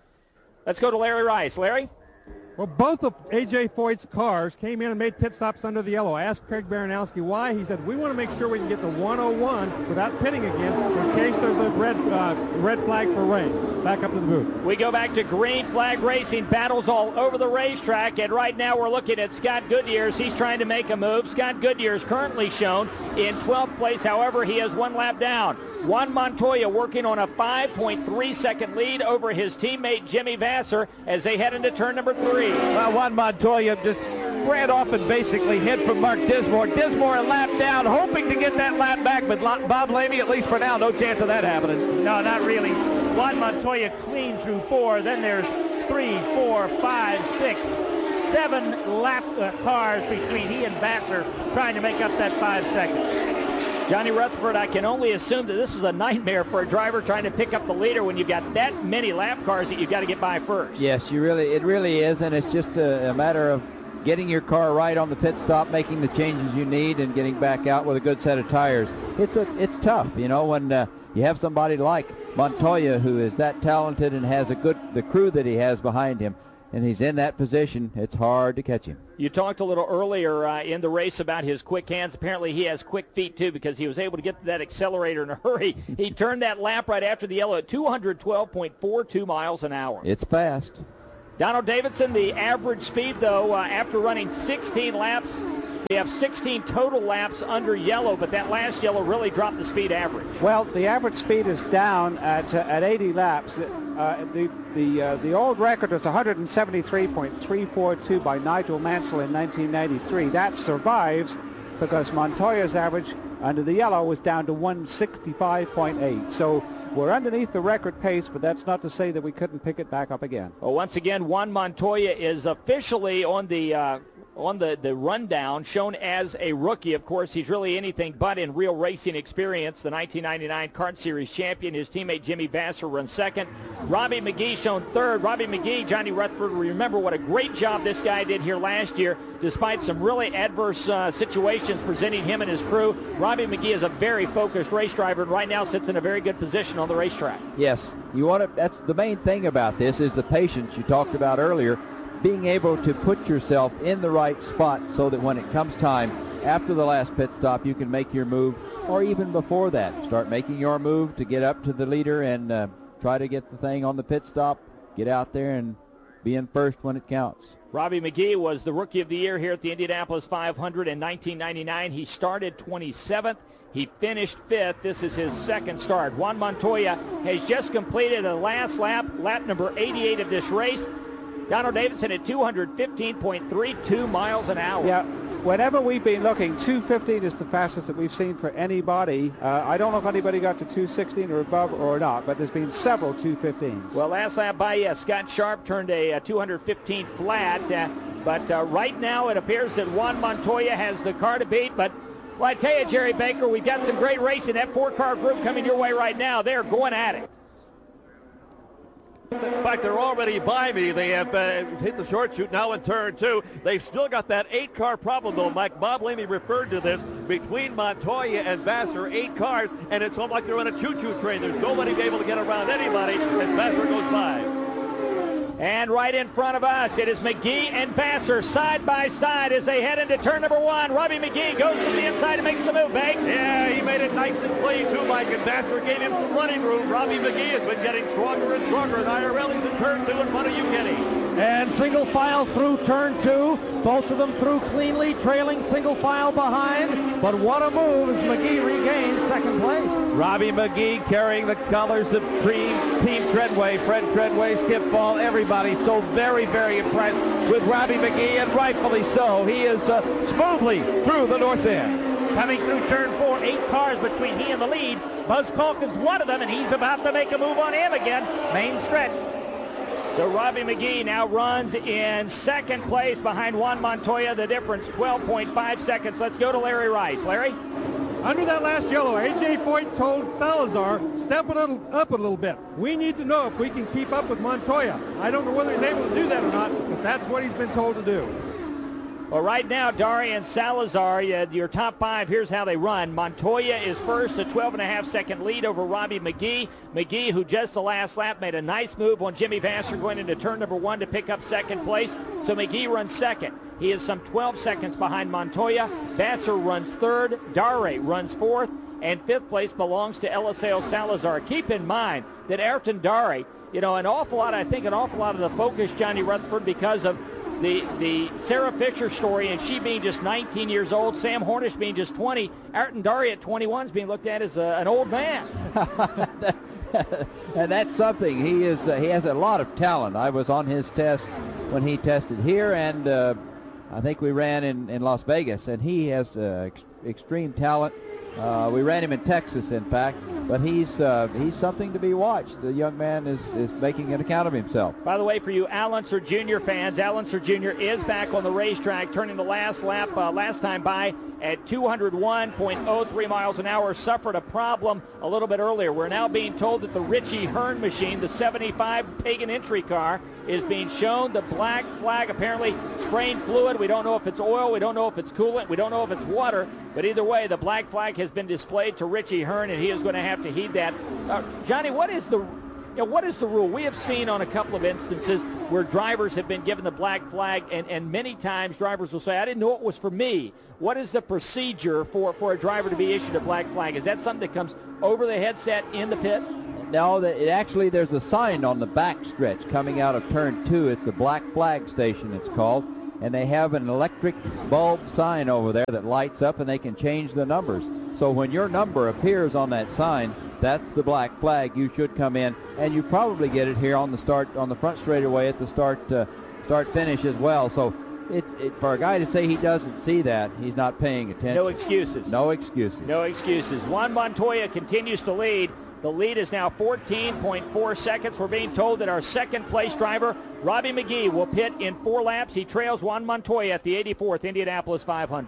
S2: Let's go to Larry Rice. Larry?
S5: Well, both of A J Foyt's cars came in and made pit stops under the yellow. I asked Craig Baranowski why. He said, we want to make sure we can get to one oh one without pitting again in case there's a red uh, red flag for rain. Back up to the booth.
S2: We go back to green flag racing. Battles all over the racetrack. And right now we're looking at Scott Goodyear's. He's trying to make a move. Scott Goodyear is currently shown in twelfth place. However, he has one lap down. Juan Montoya working on a five point three second lead over his teammate Jimmy Vasser as they head into turn number three.
S8: Well, Juan Montoya just ran off and basically hid from Mark Dismore. Dismore a lap down, hoping to get that lap back, but Bob Lamey, at least for now, no chance of that happening.
S9: No, not really. Juan Montoya clean through four. Then there's three, four, five, six, seven lap uh, cars between he and Vasser trying to make up that five seconds.
S2: Johnny Rutherford, I can only assume that this is a nightmare for a driver trying to pick up the leader when you've got that many lap cars that you've got to get by first.
S1: Yes, you really, it really is, and it's just a, a matter of getting your car right on the pit stop, making the changes you need, and getting back out with a good set of tires. It's a, it's tough, you know, when uh, you have somebody like Montoya who is that talented and has a good, the crew that he has behind him. and he's in that position, it's hard to catch him.
S2: You talked a little earlier uh, in the race about his quick hands. Apparently he has quick feet, too, because he was able to get to that accelerator in a hurry. He turned that lap right after the yellow at two twelve point four two miles an hour.
S1: It's fast.
S2: Donald Davidson, the average speed, though, uh, after running sixteen laps, we have sixteen total laps under yellow, but that last yellow really dropped the speed average.
S7: Well, the average speed is down at uh, at eighty laps. Uh, the the uh, the old record was one seventy-three point three four two by Nigel Mansell in nineteen ninety-three. That survives because Montoya's average under the yellow was down to one sixty-five point eight. So we're underneath the record pace, but that's not to say that we couldn't pick it back up again.
S2: Well, once again, Juan Montoya is officially on the uh, on the, the rundown, shown as a rookie. Of course, he's really anything but in real racing experience. The nineteen ninety-nine Kart Series champion. His teammate Jimmy Vasser runs second. Robbie McGee shown third. Robbie McGee, Johnny Rutherford, remember what a great job this guy did here last year, despite some really adverse uh, situations presenting him and his crew. Robbie McGee is a very focused race driver, and right now sits in a very good position on the racetrack.
S1: Yes, you want to. That's the main thing about this is the patience you talked about earlier. Being able to put yourself in the right spot so that when it comes time after the last pit stop, you can make your move, or even before that, start making your move to get up to the leader and uh, try to get the thing on the pit stop, get out there and be in first when it counts.
S2: Robbie McGee was the Rookie of the Year here at the Indianapolis five hundred in nineteen ninety-nine. He started twenty-seventh. He finished fifth. This is his second start. Juan Montoya has just completed a last lap, lap number eighty-eight of this race. Donald Davidson at two fifteen point three two miles an hour.
S7: Yeah, whenever we've been looking, two fifteen is the fastest that we've seen for anybody. Uh, I don't know if anybody got to two sixteen or above or not, but there's been several two fifteens.
S2: Well, last lap by uh, Scott Sharp turned a uh, two fifteen flat, uh, but uh, right now it appears that Juan Montoya has the car to beat, but well, I tell you, Jerry Baker, we've got some great racing. That four-car group coming your way right now. They're going at it.
S14: In fact, they're already by me. They have uh, hit the short chute now in turn two. They've still got that eight-car problem, though, Mike. Bob Lamey referred to this. Between Montoya and Vasser, eight cars, and it's almost like they're on a choo-choo train. There's nobody able to get around anybody as Vasser goes by.
S2: And right in front of us, it is McGee and Vasser side by side as they head into turn number one. Robbie McGee goes to the inside and makes the move, Bank.
S14: Yeah, he made it nice and clean, too, Mike, and Vasser gave him some running room. Robbie McGee has been getting stronger and stronger, and I R L is in turn two in front of you, Kenny.
S6: And single file through turn two. Both of them through cleanly, trailing single file behind. But what a move as McGee regains second place.
S8: Robbie McGee carrying the colors of Team, team Treadway. Fred Treadway, Skip Ball, everybody so very, very impressed with Robbie McGee, and rightfully so. He is uh, smoothly through the north end.
S9: Coming through turn four, eight cars between he and the lead. Buzz Calkins one of them, and he's about to make a move on him again. Main stretch.
S2: So Robbie McGee now runs in second place behind Juan Montoya. The difference, twelve point five seconds. Let's go to Larry Rice. Larry?
S5: Under that last yellow, A J Foyt told Salazar, step a little up a little bit. We need to know if we can keep up with Montoya. I don't know whether he's able to do that or not, but that's what he's been told to do.
S2: Well, right now, Darian Salazar, uh, your top five, here's how they run. Montoya is first, a twelve and a half second lead over Robbie McGee. McGee, who just the last lap made a nice move on Jimmy Vasser going into turn number one to pick up second place. So McGee runs second. He is some twelve seconds behind Montoya. Vasser runs third. Dare runs fourth. And fifth place belongs to Eliseo Salazar. Keep in mind that Ayrton Dare, you know, an awful lot, I think an awful lot of the focus, Johnny Rutherford, because of the the Sarah Fisher story and she being just nineteen years old, Sam Hornish being just twenty, Ayrton Dare at twenty-one is being looked at as a, an old man.
S1: And that's something. He is. Uh, he has a lot of talent. I was on his test when he tested here, and uh, I think we ran in, in Las Vegas, and he has uh, ex- extreme talent. Uh, we ran him in Texas, in fact, but he's uh, he's something to be watched. The young man is, is making an account of himself.
S2: By the way, for you Al Unser Junior fans, Al Unser Junior is back on the racetrack, turning the last lap uh, last time by at two oh one point oh three miles an hour. Suffered a problem a little bit earlier. We're now being told that the Richie Hearn machine, the seventy-five Pagan entry car, is being shown the black flag, apparently spraying fluid. We don't know if it's oil. We don't know if it's coolant. We don't know if it's water. But either way, the black flag has been displayed to Richie Hearn, and he is going to have to heed that. Uh, Johnny, what is the You know, what is the rule? We have seen on a couple of instances where drivers have been given the black flag, and, and many times drivers will say, I didn't know it was for me. What is the procedure for, for a driver to be issued a black flag? Is that something that comes over the headset in the pit?
S1: No, that it actually, there's a sign on the back stretch coming out of turn two. It's the black flag station, it's called. And they have an electric bulb sign over there that lights up, and they can change the numbers. So when your number appears on that sign, that's the black flag. You should come in, and you probably get it here on the start, on the front straightaway at the start, uh, start finish as well. So it's it, for a guy to say he doesn't see that, he's not paying attention.
S2: No excuses.
S1: No excuses.
S2: No excuses. Juan Montoya continues to lead. The lead is now fourteen point four seconds. We're being told that our second place driver, Robbie McGee, will pit in four laps. He trails Juan Montoya at the eighty-fourth Indianapolis five hundred.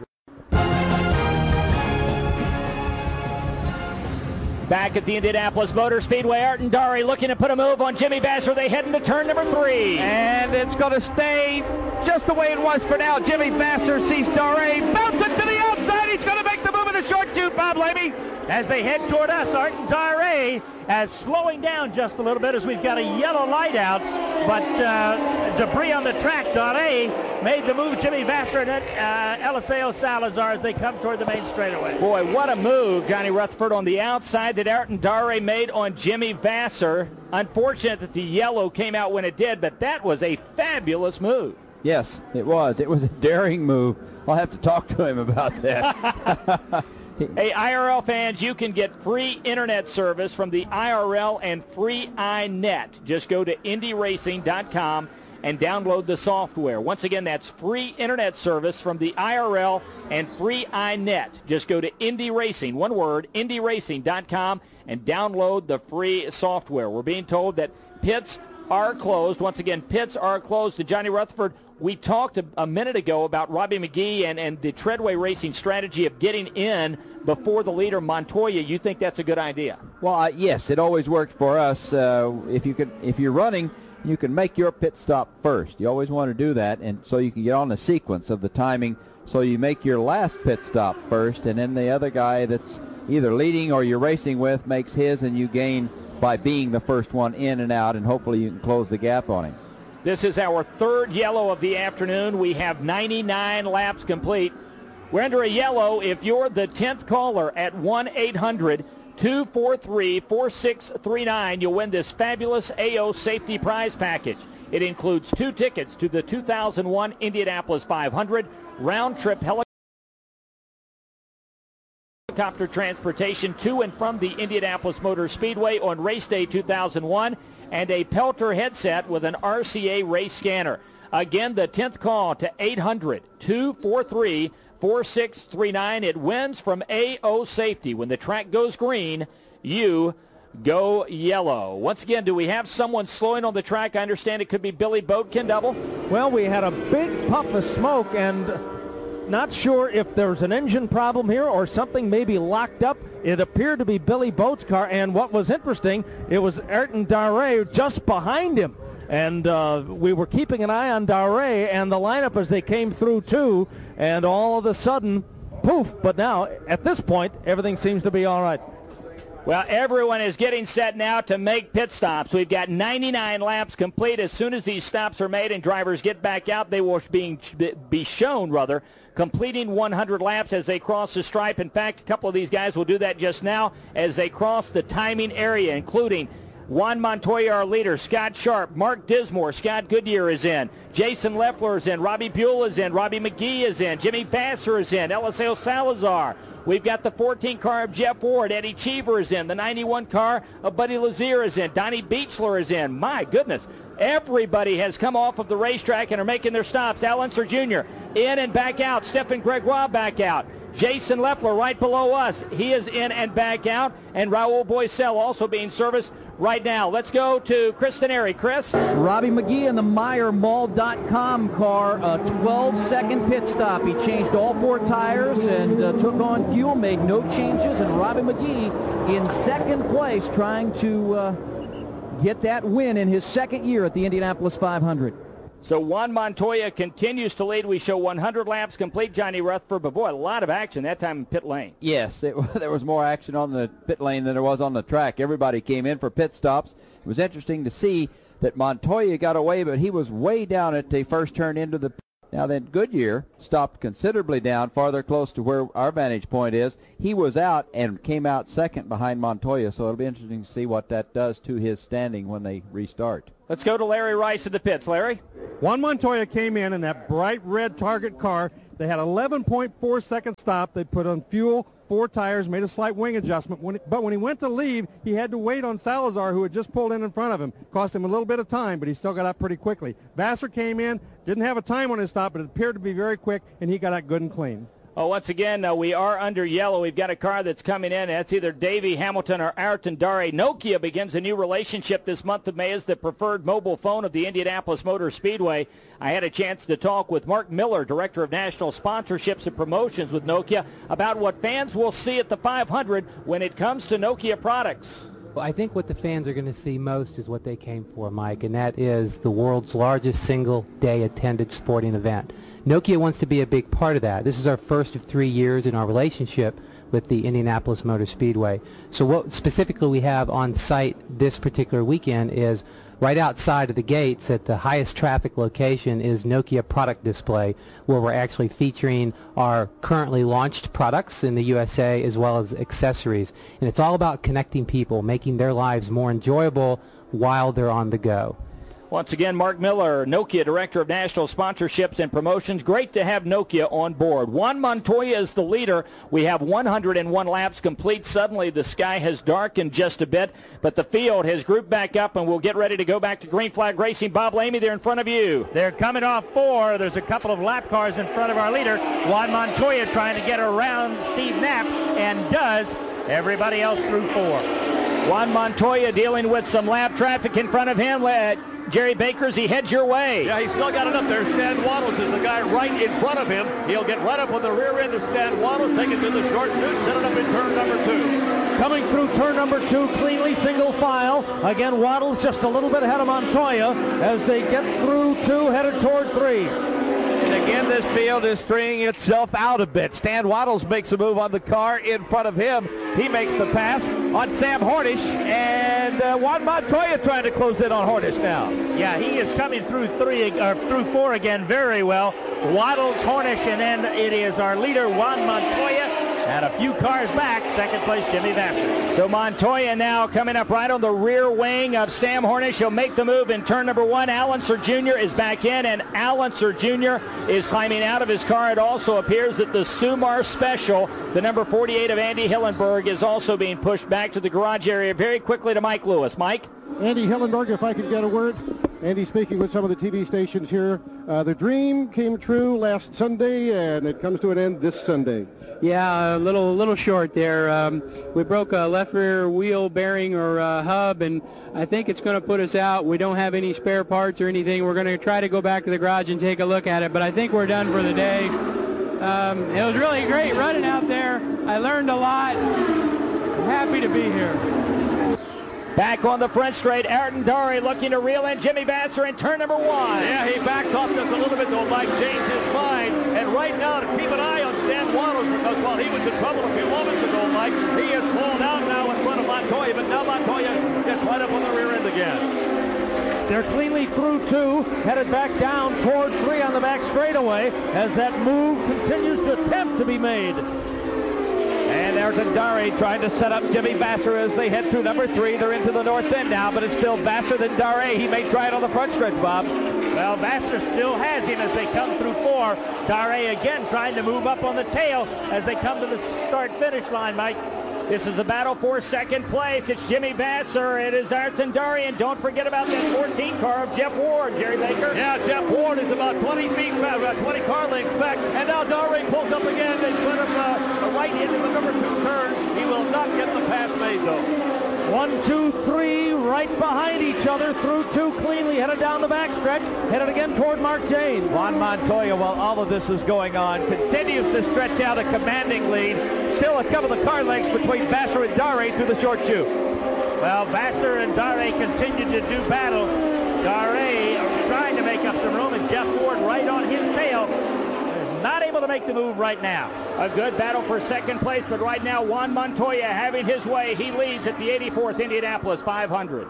S2: Back at the Indianapolis Motor Speedway, Artin Dari looking to put a move on Jimmy Vasser. They head into turn number three.
S8: And it's going to stay just the way it was for now. Jimmy Vasser sees Dari bounce it to the outside. He's going to make the move in the short chute, Bob Lamy.
S9: As they head toward us, Artin Dari as slowing down just a little bit as we've got a yellow light out. But uh, debris on the track. Dari made the move. Jimmy Vasser and uh, Eliseo Salazar as they come toward the main straightaway.
S2: Boy, what a move, Johnny Rutherford, on the outside that Artin Dari made on Jimmy Vasser. Unfortunate that the yellow came out when it did, but that was a fabulous move.
S1: Yes, it was. It was a daring move. I'll have to talk to him about that.
S2: Hey, I R L fans, you can get free internet service from the I R L and free iNet. Just go to Indy Racing dot com and download the software. Once again, that's free internet service from the I R L and free iNet. Just go to Indy Racing, one word, Indy Racing dot com, and download the free software. We're being told that pits are closed. Once again, pits are closed. To Johnny Rutherford, we talked a, a minute ago about Robbie McGee and, and the Treadway Racing strategy of getting in before the leader, Montoya. You think that's a good idea?
S1: Well, uh, yes, it always worked for us. Uh, if you could, if you're running, you can make your pit stop first. You always want to do that, and so you can get on the sequence of the timing. So you make your last pit stop first, and then the other guy that's either leading or you're racing with makes his, and you gain by being the first one in and out, and hopefully you can close the gap on him.
S2: This is our third yellow of the afternoon. We have ninety-nine laps complete. We're under a yellow. If you're the tenth caller at one eight hundred two four three four six three nine, you'll win this fabulous A O Safety Prize Package. It includes two tickets to the two thousand one Indianapolis five hundred, round-trip helicopter transportation to and from the Indianapolis Motor Speedway on race day two thousand one, and a Peltor headset with an R C A race scanner. Again, the tenth call to eight hundred two four three four six three nine. It wins from A O Safety. When the track goes green, you go yellow. Once again, do we have someone slowing on the track? I understand it could be Billy Boatkin, Double.
S6: Well, we had a big puff of smoke, and not sure if there's an engine problem here or something maybe locked up. It appeared to be Billy Boat's car, and what was interesting, it was Artin Dari just behind him. And uh, we were keeping an eye on Dari and the lineup as they came through, too, and all of a sudden, poof. But now, at this point, everything seems to be all right.
S2: Well, everyone is getting set now to make pit stops. We've got ninety-nine laps complete. As soon as these stops are made and drivers get back out, they will being, be shown, rather, completing one hundred laps as they cross the stripe. In fact, a couple of these guys will do that just now as they cross the timing area, including Juan Montoya, our leader, Scott Sharp, Mark Dismore, Scott Goodyear is in, Jason Leffler is in, Robbie Buell is in, Robbie McGee is in, Jimmy Vasser is in, Eliseo Salazar. We've got the fourteen car of Jeff Ward. Eddie Cheever is in. The ninety-one car of Buddy Lazier is in. Donnie Beechler is in. My goodness. Everybody has come off of the racetrack and are making their stops. Al Unser Junior in and back out. Stephen Gregoire back out. Jason Leffler right below us. He is in and back out. And Raul Boisel also being serviced right now. Let's go to Chris Teneri. Chris?
S6: Robbie McGee in the Meyer Mall dot com car, a twelve-second pit stop. He changed all four tires and uh, took on fuel, made no changes, and Robbie McGee in second place trying to uh, get that win in his second year at the Indianapolis five hundred.
S2: So Juan Montoya continues to lead. We show one hundred laps complete, Johnny Rutherford, but boy, a lot of action that time in pit lane.
S1: Yes, it, there was more action on the pit lane than there was on the track. Everybody came in for pit stops. It was interesting to see that Montoya got away, but he was way down at the first turn into the. Now then, Goodyear stopped considerably down, farther close to where our vantage point is. He was out and came out second behind Montoya, so it'll be interesting to see what that does to his standing when they restart.
S2: Let's go to Larry Rice at the pits. Larry?
S5: Juan Montoya came in in that bright red Target car. They had eleven point four second stop. They put on fuel, four tires, made a slight wing adjustment. When, but when he went to leave, he had to wait on Salazar, who had just pulled in in front of him. Cost him a little bit of time, but he still got out pretty quickly. Vassar came in, didn't have a time on his stop, but it appeared to be very quick, and he got out good and clean.
S2: Oh, once again, uh, we are under yellow. We've got a car that's coming in. That's either Davey Hamilton or Ayrton Dare. Nokia begins a new relationship this month of May as the preferred mobile phone of the Indianapolis Motor Speedway. I had a chance to talk with Mark Miller, Director of National Sponsorships and Promotions with Nokia, about what fans will see at the five hundred when it comes to Nokia products.
S19: Well, I think what the fans are going to see most is what they came for, Mike, and that is the world's largest single-day attended sporting event. Nokia wants to be a big part of that. This is our first of three years in our relationship with the Indianapolis Motor Speedway. So what specifically we have on site this particular weekend is right outside of the gates at the highest traffic location is Nokia product display, where we're actually featuring our currently launched products in the U S A as well as accessories. And it's all about connecting people, making their lives more enjoyable while they're on the go.
S2: Once again, Mark Miller, Nokia Director of National Sponsorships and Promotions. Great to have Nokia on board. Juan Montoya is the leader. We have one hundred one laps complete. Suddenly the sky has darkened just a bit, but the field has grouped back up, and we'll get ready to go back to Green Flag Racing. Bob Lamey, they're in front of you.
S9: They're coming off four. There's a couple of lap cars in front of our leader. Juan Montoya trying to get around Steve Knapp, and does. Everybody else through four.
S2: Juan Montoya dealing with some lap traffic in front of him. Let Jerry Bakers, he heads your way.
S14: Yeah, he's still got it up there. Stan Waddles is the guy right in front of him. He'll get right up on the rear end of Stan Waddles, take it to the short chute, set it up in turn number two.
S6: Coming through turn number two, cleanly single file. Again, Waddles just a little bit ahead of Montoya as they get through two, headed toward three.
S8: And again, this field is stringing itself out a bit. Stan Waddles makes a move on the car in front of him. He makes the pass on Sam Hornish, and uh, Juan Montoya trying to close in on Hornish now.
S9: Yeah, he is coming through three or through four again very well. Waddles, Hornish, and then it is our leader Juan Montoya. And a few cars back, second place Jimmy Vassar.
S2: So Montoya now coming up right on the rear wing of Sam Hornish. He'll make the move in turn number one. Allenser Junior is back in, and Allenser Junior is climbing out of his car. It also appears that the Sumar Special, the number forty-eight of Andy Hillenberg, is also being pushed back to the garage area. Very quickly to Mike Lewis. Mike?
S4: Andy Hillenberg, if I could get a word. Andy speaking with some of the T V stations here. Uh, the dream came true last Sunday, and it comes to an end this Sunday.
S20: Yeah, a little little short there. Um, we broke a left rear wheel bearing or uh, hub, and I think it's going to put us out. We don't have any spare parts or anything. We're going to try to go back to the garage and take a look at it, but I think we're done for the day. Um, it was really great running out there. I learned a lot. I'm happy to be here.
S2: Back on the front straight, Ayrton Dare looking to reel in Jimmy Vassar in turn number one.
S14: Yeah, he backed off just a little bit, though Mike changed his mind. And right now, to keep an eye on Stan Waddles, because while he was in trouble a few moments ago, Mike, he is pulled out now in front of Montoya, but now Montoya gets right up on the rear end again.
S6: They're cleanly through two, headed back down toward three on the back straightaway as that move continues to attempt to be made.
S8: And Ayrton Dare trying to set up Jimmy Vassar as they head through number three. They're into the north end now, but it's still Vassar than Dare. He may try it on the front stretch, Bob.
S9: Well, Vassar still has him as they come through four. Dare again trying to move up on the tail as they come to the start-finish line, Mike.
S2: This is a battle for second place. It's Jimmy Vassar. It is Ayrton Dare. And don't forget about that fourteen car of Jeff Ward, Jerry Baker.
S14: Yeah, Jeff Ward is about twenty feet back, about twenty car lengths back. And now Dare pulls up again. They put him uh, right into the number two turn. He will not get the pass made, though.
S6: One, two, three, right behind each other, through two cleanly, headed down the backstretch, headed again toward Mark James.
S8: Juan Montoya, while all of this is going on, continues to stretch out a commanding lead. Still a couple of car lengths between Vassar and Dare through the short chute.
S9: Well, Vassar and Dare continue to do battle. Dare trying to make up some room, and Jeff Ward right on his tail. Not able to make the move right now. A good battle for second place, but right now Juan Montoya having his way. He leads at the eighty-fourth Indianapolis five hundred.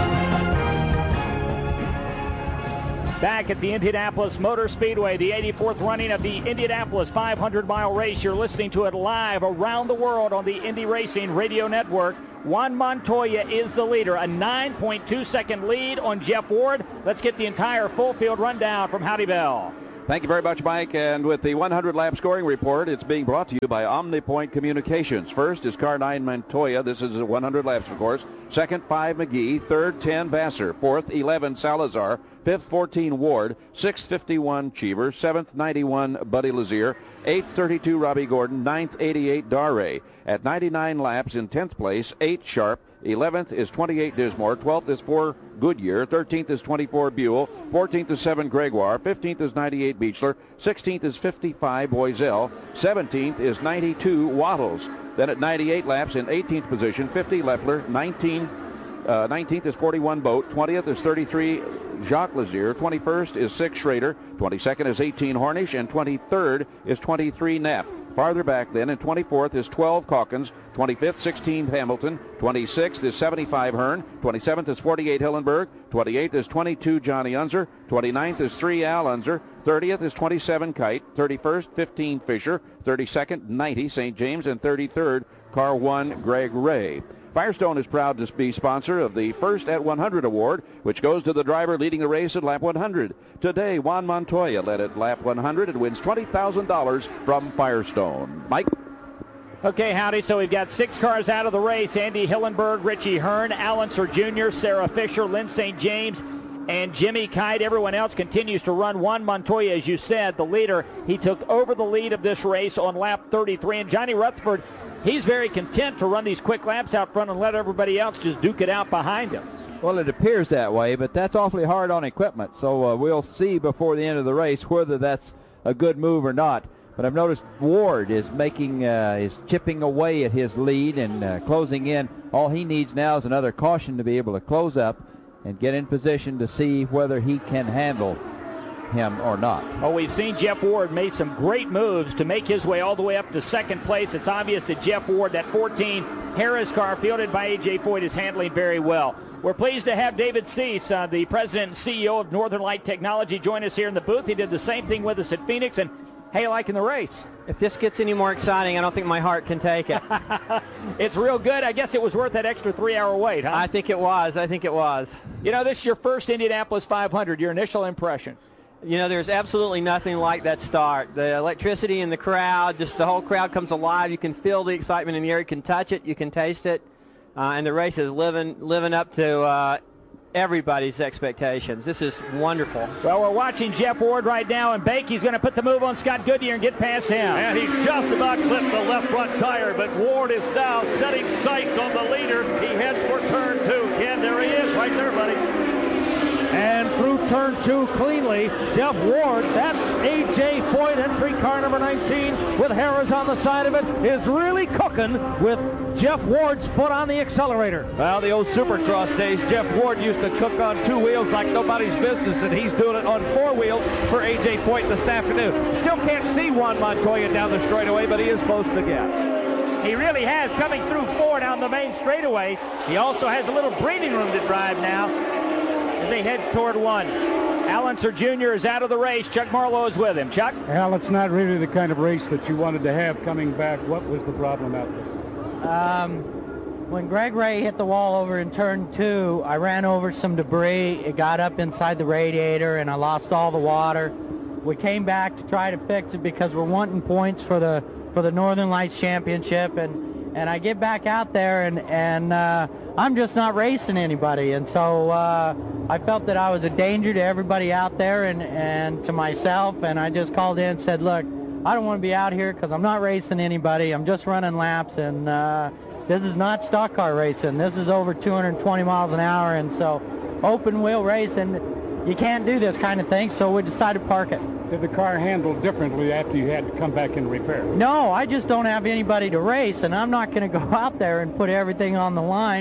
S9: Back at the Indianapolis Motor Speedway, the eighty-fourth running of the Indianapolis five hundred mile race. You're listening to it live around the world on the Indy Racing Radio Network. Juan Montoya is the leader, a nine point two second lead on Jeff Ward. Let's get the entire full field rundown from Howdy Bell.
S3: Thank you very much, Mike. And with the one hundred lap scoring report, it's being brought to you by OmniPoint Communications. First is car nine Montoya. This is one hundred laps, of course. Second, five McGee. Third, ten Vassar. Fourth, eleven Salazar. Fifth, fourteen Ward. Sixth, fifty-one Cheever. Seventh, ninety-one Buddy Lazier. Eighth, thirty-two Robbie Gordon. Ninth, eighty-eight Darray. At ninety-nine laps in tenth place, eight Sharp. eleventh is twenty-eight Dismore. twelfth is four Goodyear. thirteenth is twenty-four Buell. fourteenth is seven Gregoire. fifteenth is ninety-eight Beechler. sixteenth is fifty-five Boiselle. seventeenth is ninety-two Waddles. Then at ninety-eight laps in eighteenth position, fifty Leffler. nineteen, uh, nineteenth is forty-one Boat. twentieth is thirty-three Jacques Lazier. twenty-first is six Schrader. twenty-second is eighteen Hornish. And twenty-third is twenty-three Knapp. Farther back then, and twenty-fourth is twelve Calkins, twenty-fifth, sixteen Hamilton, twenty-sixth is seventy-five Hearn, twenty-seventh is forty-eight Hillenberg, twenty-eighth is twenty-two Johnny Unser, twenty-ninth is three Al Unser, thirtieth is twenty-seven Kite, thirty-first, fifteen Fisher, thirty-second, ninety Saint James, and thirty-third, car one Greg Ray. Firestone is proud to be sponsor of the First at one hundred award, which goes to the driver leading the race at lap one hundred. Today, Juan Montoya led at lap one hundred and wins twenty thousand dollars from Firestone. Mike?
S2: Okay, Howdy, so we've got six cars out of the race. Andy Hillenberg, Richie Hearn, Al Unser Junior, Sarah Fisher, Lynn Saint James, and Jimmy Kite. Everyone else continues to run. Juan Montoya, as you said, the leader. He took over the lead of this race on lap thirty-three. And Johnny Rutherford, he's very content to run these quick laps out front and let everybody else just duke it out behind him.
S1: Well, it appears that way, but that's awfully hard on equipment. So uh, we'll see before the end of the race whether that's a good move or not. But I've noticed Ward is making, uh, is chipping away at his lead and uh, closing in. All he needs now is another caution to be able to close up and get in position to see whether he can handle him or not.
S2: Oh, we've seen Jeff Ward made some great moves to make his way all the way up to second place. It's obvious that Jeff Ward, that fourteen Harris car fielded by A J Foyt, is handling very well. We're pleased to have David Cease, uh, the president and C E O of Northern Light Technology, join us here in the booth. He did the same thing with us at Phoenix. And how you liking the race?
S13: If this gets any more exciting, I don't think my heart can take it.
S2: It's real good. I guess it was worth that extra three-hour wait, huh?
S13: I think it was. I think it was.
S2: You know, this is your first Indianapolis five hundred. Your initial impression?
S13: You know, there's absolutely nothing like that start. The electricity in the crowd, just the whole crowd comes alive. You can feel the excitement in the air. You can touch it. You can taste it. Uh, and the race is living, living up to uh, everybody's expectations. This is wonderful.
S2: Well, we're watching Jeff Ward right now, and Bakey's going to put the move on Scott Goodyear and get past him.
S14: And he just about clipped the left front tire, but Ward is now setting sights on the leader. He heads for turn two. Ken, there he is, right there, buddy.
S8: And through turn two cleanly, Jeff Ward, that A J Foyt entry car number nineteen with Harris on the side of it, is really cooking with Jeff Ward's foot on the accelerator.
S9: Well, the old Supercross days, Jeff Ward used to cook on two wheels like nobody's business, and he's doing it on four wheels for A J Foyt this afternoon. Still can't see Juan Montoya down the straightaway, but he is close to get.
S2: He really has, coming through four down the main straightaway. He also has a little breathing room to drive now as they head toward one. Al Unser Junior is out of the race. Chuck Marlowe is with him. Chuck?
S11: Al, it's not really the kind of race that you wanted to have coming back. What was the problem out there?
S21: Um, when Greg Ray hit the wall over in turn two, I ran over some debris. It got up inside the radiator, and I lost all the water. We came back to try to fix it because we're wanting points for the for the Northern Lights Championship, and and I get back out there, and and uh, I'm just not racing anybody, and so uh, I felt that I was a danger to everybody out there and and to myself, and I just called in and said, look, I don't want to be out here because I'm not racing anybody. I'm just running laps, and uh, this is not stock car racing. This is over two hundred twenty miles an hour, and so open wheel racing, you can't do this kind of thing, so we decided to park it.
S11: Did the car handle differently after you had to come back and repair?
S21: No, I just don't have anybody to race, and I'm not going to go out there and put everything on the line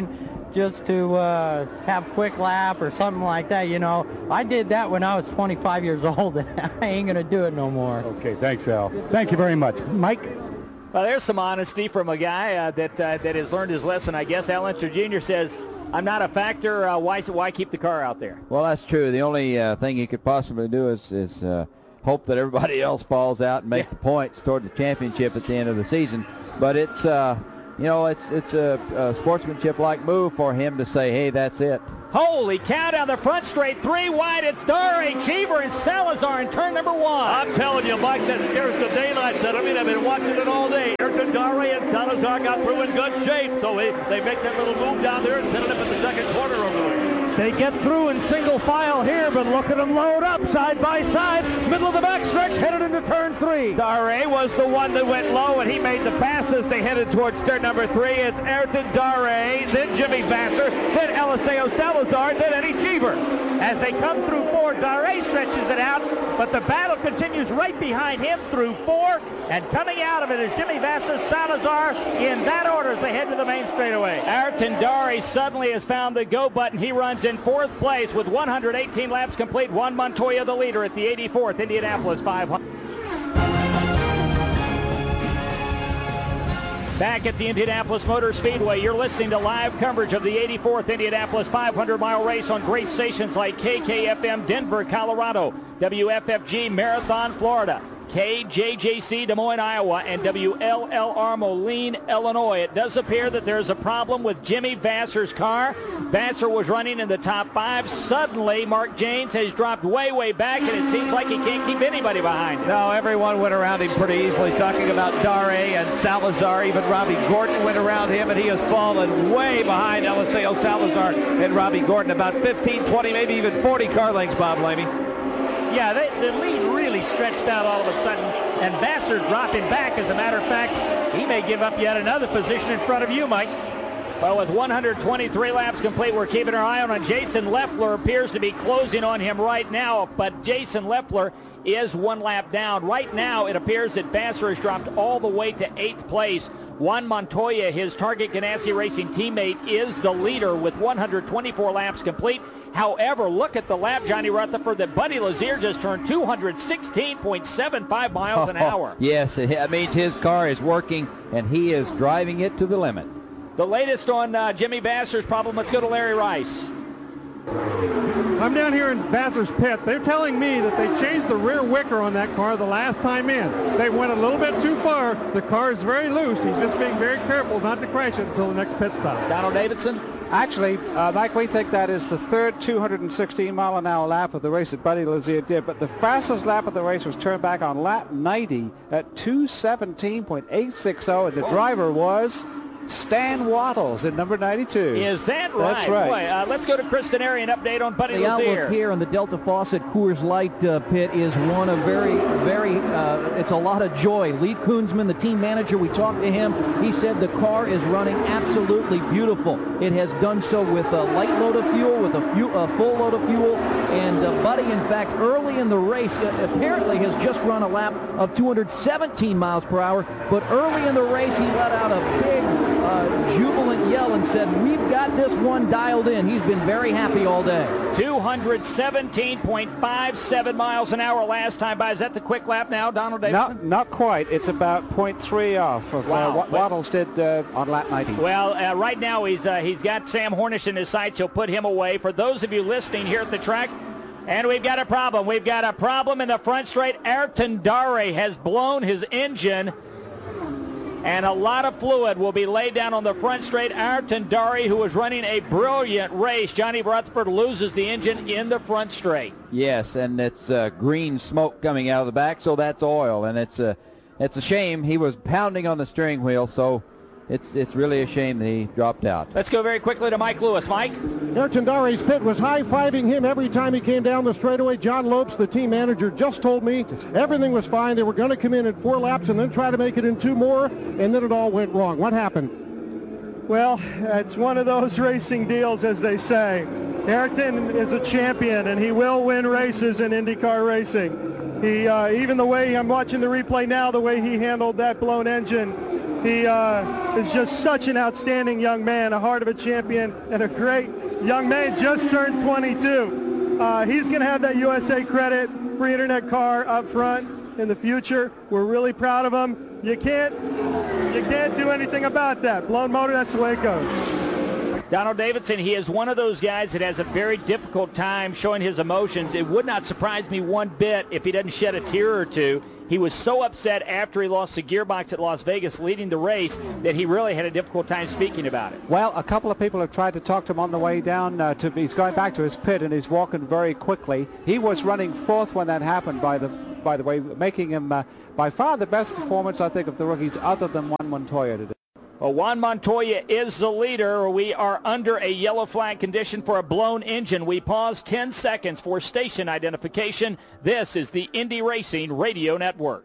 S21: just to uh, have a quick lap or something like that, you know. I did that when I was twenty-five years old. I ain't going to do it no more.
S11: Okay, thanks, Al. Thank you very much. Mike?
S2: Well, there's some honesty from a guy uh, that uh, that has learned his lesson, I guess. Al Unser Junior says, I'm not a factor. Uh, why, why keep the car out there?
S1: Well, that's true. The only uh, thing you could possibly do is, is uh, hope that everybody else falls out and make yeah. the points toward the championship at the end of the season. But it's, uh, you know, it's it's a, a sportsmanship-like move for him to say, hey, that's it.
S2: Holy cow, down the front straight, three wide. It's Dare, Cheever, and Salazar in turn number one.
S14: I'm telling you, Mike, that scares the daylights out of me. I've been watching it all day. Ayrton Dare and Salazar got through in good shape, so they, they make that little move down there and set it up in the second quarter of the way.
S8: They get through in single file here, but look at them load up side by side. Middle of the backstretch, headed into turn three.
S9: Dare was the one that went low, and he made the pass as they headed towards turn number three. It's Ayrton Dare, then Jimmy Vasser, then Eliseo Salazar, then Eddie Cheever. As they come through four, Dare stretches it out, but the battle continues right behind him through four, and coming out of it is Jimmy Vasser, Salazar, in that order as they head to the main straightaway.
S2: Ayrton Dare suddenly has found the go button. He runs in fourth place with one hundred eighteen laps complete. Juan Montoya the leader at the eighty-fourth Indianapolis five hundred. Back at the Indianapolis Motor Speedway, you're listening to live coverage of the eighty-fourth Indianapolis five hundred mile race on great stations like K K F M Denver, Colorado, W F F G Marathon, Florida, K J J C Des Moines, Iowa, and W L L R Moline, Illinois. It does appear that there's a problem with Jimmy Vasser's car. Vasser was running in the top five. Suddenly, Mark Janes has dropped way, way back, and it seems like he can't keep anybody behind him.
S14: No, everyone went around him pretty easily, talking about Dare and Salazar. Even Robbie Gordon went around him, and he has fallen way behind Eliseo Salazar and Robbie Gordon, about fifteen, twenty, maybe even forty car lengths, Bob Lamey.
S9: Yeah, they, the lead really stretched out all of a sudden, and Vasser dropping back. As a matter of fact, he may give up yet another position in front of you, Mike.
S2: Well, with one hundred twenty-three laps complete, we're keeping our eye on him. Jason Leffler appears to be closing on him right now, but Jason Leffler is one lap down. Right now, it appears that Vasser has dropped all the way to eighth place. Juan Montoya, his Target Ganassi Racing teammate, is the leader with one hundred twenty-four laps complete. However, look at the lap, Johnny Rutherford, that Buddy Lazier just turned two hundred sixteen point seven five miles an hour.
S1: Yes, that means his car is working, and he is driving it to the limit.
S2: The latest on uh, Jimmy Vasser's problem, let's go to Larry Rice.
S5: I'm down here in Vasser's pit. They're telling me that they changed the rear wicker on that car the last time in. They went a little bit too far. The car is very loose. He's just being very careful not to crash it until the next pit stop.
S2: Donald Davidson?
S7: Actually, uh, Mike, we think that is the third two hundred sixteen mile an hour lap of the race that Buddy Lazier did, but the fastest lap of the race was turned back on lap ninety at two seventeen point eight six zero, and the driver was Stan Wattles in number ninety-two.
S2: Is that right?
S7: That's right.
S2: Boy, uh, let's go to Chris Denari, an update on Buddy
S6: the
S2: Lazier.
S6: outlook here on the Delta Faucet Coors Light uh, pit is one of very, very, uh, it's a lot of joy. Lee Koonsman, the team manager, we talked to him. He said the car is running absolutely beautiful. It has done so with a light load of fuel, with a, few, a full load of fuel, and uh, Buddy, in fact, early in the race, uh, apparently has just run a lap of two hundred seventeen miles per hour, but early in the race, he let out a big Uh, jubilant yell and said, we've got this one dialed in. He's been very happy all day.
S2: two hundred seventeen point five seven miles an hour last time by. Is that the quick lap now, Donald Davidson?
S7: Not, not quite. It's about zero point three off of
S2: wow.
S7: uh, what Wattles did uh, on lap ninety.
S2: Well, uh, right now he's uh, he's got Sam Hornish in his sights. He'll put him away. For those of you listening here at the track, and we've got a problem. We've got a problem in the front straight. Ayrton Dare has blown his engine, and a lot of fluid will be laid down on the front straight. Ayrton Dare, who was running a brilliant race, Johnny Rutherford, loses the engine in the front straight.
S1: Yes, and it's uh, green smoke coming out of the back, so that's oil, and it's a, it's a shame. He was pounding on the steering wheel, so it's it's really a shame that he dropped out.
S2: Let's go very quickly to Mike Lewis. Mike?
S4: Ayrton Dare's pit was high-fiving him every time he came down the straightaway. John Lopes, the team manager, just told me everything was fine. They were going to come in in four laps and then try to make it in two more, and then it all went wrong. What happened?
S18: Well, it's one of those racing deals, as they say. Ayrton is a champion, and he will win races in IndyCar racing. He, uh, even the way I'm watching the replay now, the way he handled that blown engine, He uh, is just such an outstanding young man, a heart of a champion, and a great young man, just turned twenty-two. Uh, he's going to have that U S A Credit free internet car up front in the future. We're really proud of him. You can't, you can't do anything about that. Blown motor, that's the way it goes.
S2: Donald Davidson, he is one of those guys that has a very difficult time showing his emotions. It would not surprise me one bit if he doesn't shed a tear or two. He was so upset after he lost the gearbox at Las Vegas leading the race that he really had a difficult time speaking about it.
S7: Well, a couple of people have tried to talk to him on the way down. Uh, to He's going back to his pit, and he's walking very quickly. He was running fourth when that happened, by the by the way, making him uh, by far the best performance, I think, of the rookies other than Juan Montoya today.
S2: Well, Juan Montoya is the leader. We are under a yellow flag condition for a blown engine. We pause ten seconds for station identification. This is the Indy Racing Radio Network.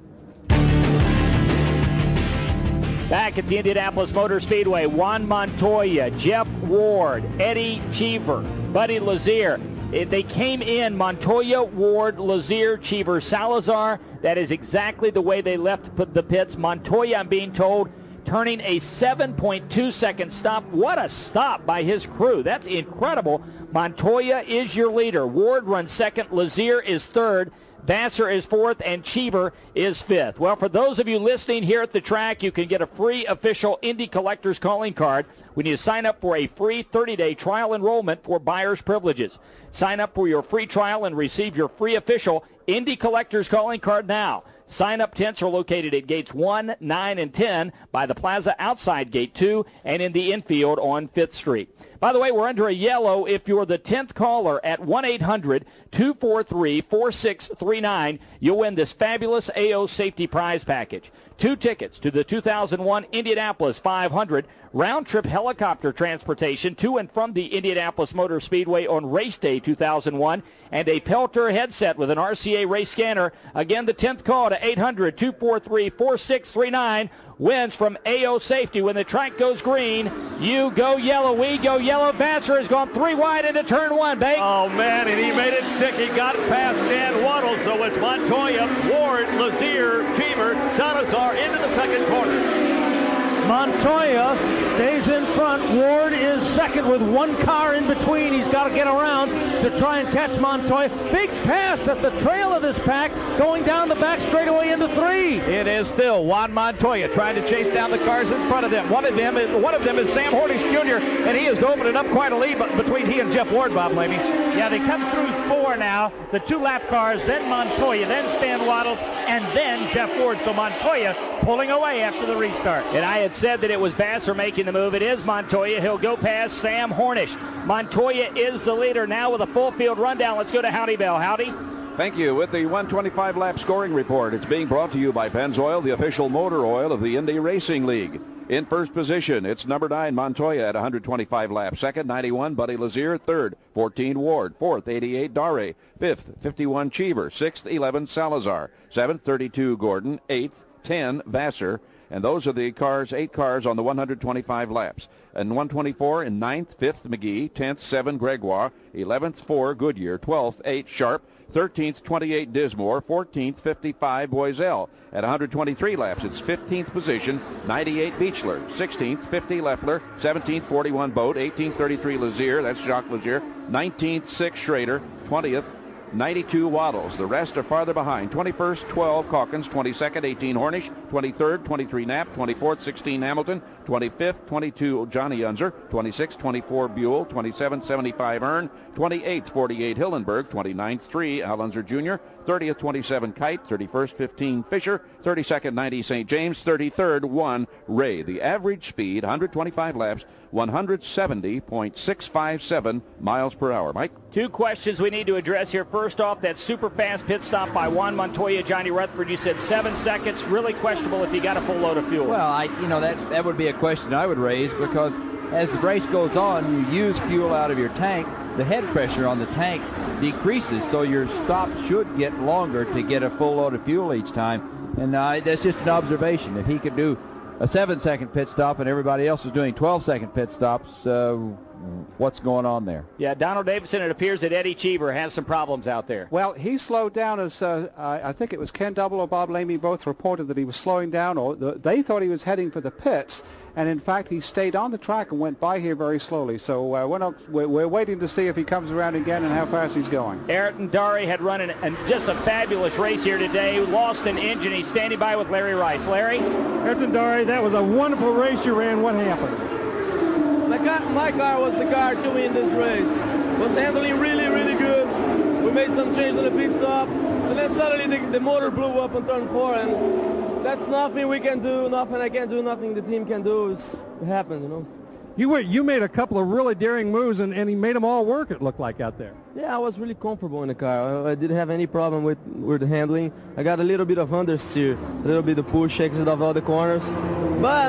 S2: Back at the Indianapolis Motor Speedway, Juan Montoya, Jeff Ward, Eddie Cheever, Buddy Lazier. They came in, Montoya, Ward, Lazier, Cheever, Salazar. That is exactly the way they left the pits. Montoya, I'm being told, turning a seven point two second stop. What a stop by his crew. That's incredible. Montoya is your leader. Ward runs second. Lazier is third. Vassar is fourth, and Cheever is fifth. Well, for those of you listening here at the track, you can get a free official Indy Collectors calling card when you sign up for a free thirty-day trial enrollment for buyer's privileges. Sign up for your free trial and receive your free official Indy Collectors calling card now. Sign-up tents are located at gates one, nine, and ten by the plaza outside gate two and in the infield on fifth Street. By the way, we're under a yellow. If you're the tenth caller at one eight hundred two four three four six three nine, you'll win this fabulous A O Safety Prize Package. Two tickets to the two thousand one Indianapolis five hundred, round-trip helicopter transportation to and from the Indianapolis Motor Speedway on race day two thousand one, and a Peltor headset with an R C A race scanner. Again, the tenth call to eight hundred two four three four six three nine wins from A O Safety. When the track goes green, you go yellow, we go yellow. Vassar has gone three wide into turn one, Bate.
S14: Oh, man, and he made it stick. He got past Dan Waddle, so it's Montoya, Ward, Lazier, Cheever, Salazar into the second corner.
S6: Montoya stays in front. Ward is second with one car in between. He's got to get around to try and catch Montoya. Big pass at the trail of this pack going down the back straightaway into three.
S8: It is still Juan Montoya trying to chase down the cars in front of them. One of them is, one of them is Sam Hornish Junior, and he is opening up quite a lead between he and Jeff Ward, Bob Lamy.
S9: Yeah, they come through four now. The two lap cars, then Montoya, then Stan Waddle, and then Jeff Ward. So Montoya pulling away after the restart.
S2: And I had said that it was Vassar making the move. It is Montoya. He'll go past Sam Hornish. Montoya is the leader now with a full field rundown. Let's go to Howdy Bell. Howdy.
S3: Thank you. With the one twenty-five lap scoring report, it's being brought to you by Pennzoil, the official motor oil of the Indy Racing League. In first position, it's number nine, Montoya at one hundred twenty-five laps. Second, ninety-one, Buddy Lazier. Third, fourteen, Ward. Fourth, eighty-eight, Dare. Fifth, fifty-one, Cheever. Sixth, eleven, Salazar. Seventh, thirty-two, Gordon. Eighth, ten, Vassar. And those are the cars, eight cars on the one hundred twenty-five laps. And one twenty-four in ninth, fifth, McGee. tenth, seven, Gregoire. eleventh, four, Goodyear. twelfth, eight, Sharp. thirteenth, twenty-eight, Dismore. fourteenth, fifty-five, Boiselle. At one hundred twenty-three laps, it's fifteenth position, ninety-eight, Beechler. sixteenth, fifty, Leffler. seventeenth, forty-one, Boat. eighteenth, thirty-three, Lazier. That's Jacques Lazier. nineteenth, six, Schrader. twentieth, ninety-two, Waddles. The rest are farther behind. twenty-first, twelve, Calkins. twenty-second, eighteen, Hornish. twenty-third, twenty-three, Knapp. twenty-fourth, sixteen, Hamilton. twenty-fifth, twenty-two, Johnny Unser. twenty-sixth, twenty-four, Buell. twenty-seventh, seventy-five, Earn. twenty-eighth, forty-eight, Hillenberg. twenty-ninth, three, Al Unser Junior thirtieth, twenty-seven, Kite. thirty-first, fifteen, Fisher. thirty-second, ninety, Saint James. thirty-third, one, Ray. The average speed, one hundred twenty-five laps, one hundred seventy point six five seven miles per hour. Mike?
S2: Two questions we need to address here. First off, that super fast pit stop by Juan Montoya, Johnny Rutherford. You said seven seconds. Really questionable if you got a full load of fuel.
S1: Well, I, you know, that, that would be a question I would raise, because as the race goes on, you use fuel out of your tank. The head pressure on the tank decreases, so your stop should get longer to get a full load of fuel each time. And uh, that's just an observation. If he could do a seven-second pit stop and everybody else is doing twelve-second pit stops, uh, what's going on there.
S2: Yeah, Donald Davidson, it appears that Eddie Cheever has some problems out there.
S7: Well, he slowed down as, uh, I think it was Ken Double or Bob Lamy both reported that he was slowing down, or the, they thought he was heading for the pits, and in fact he stayed on the track and went by here very slowly. So uh, we're, not, we're, we're waiting to see if he comes around again and how fast he's going.
S2: Ayrton Dari had run an, an, just a fabulous race here today, lost an engine. He's standing by with Larry Rice. Larry?
S5: Ayrton Dari, that was a wonderful race you ran. What happened?
S10: My car, my car was the car to win this race. Was handling really, really good. We made some change on the pit stop, and then suddenly the, the motor blew up on turn four, and that's nothing we can do, nothing I can do, nothing the team can do. It's, it happened, you know.
S5: You were, you made a couple of really daring moves, and, and he made them all work, it looked like, out there.
S10: Yeah, I was really comfortable in the car. I, I didn't have any problem with, with the handling. I got a little bit of understeer, a little bit of push, exit of all the corners. But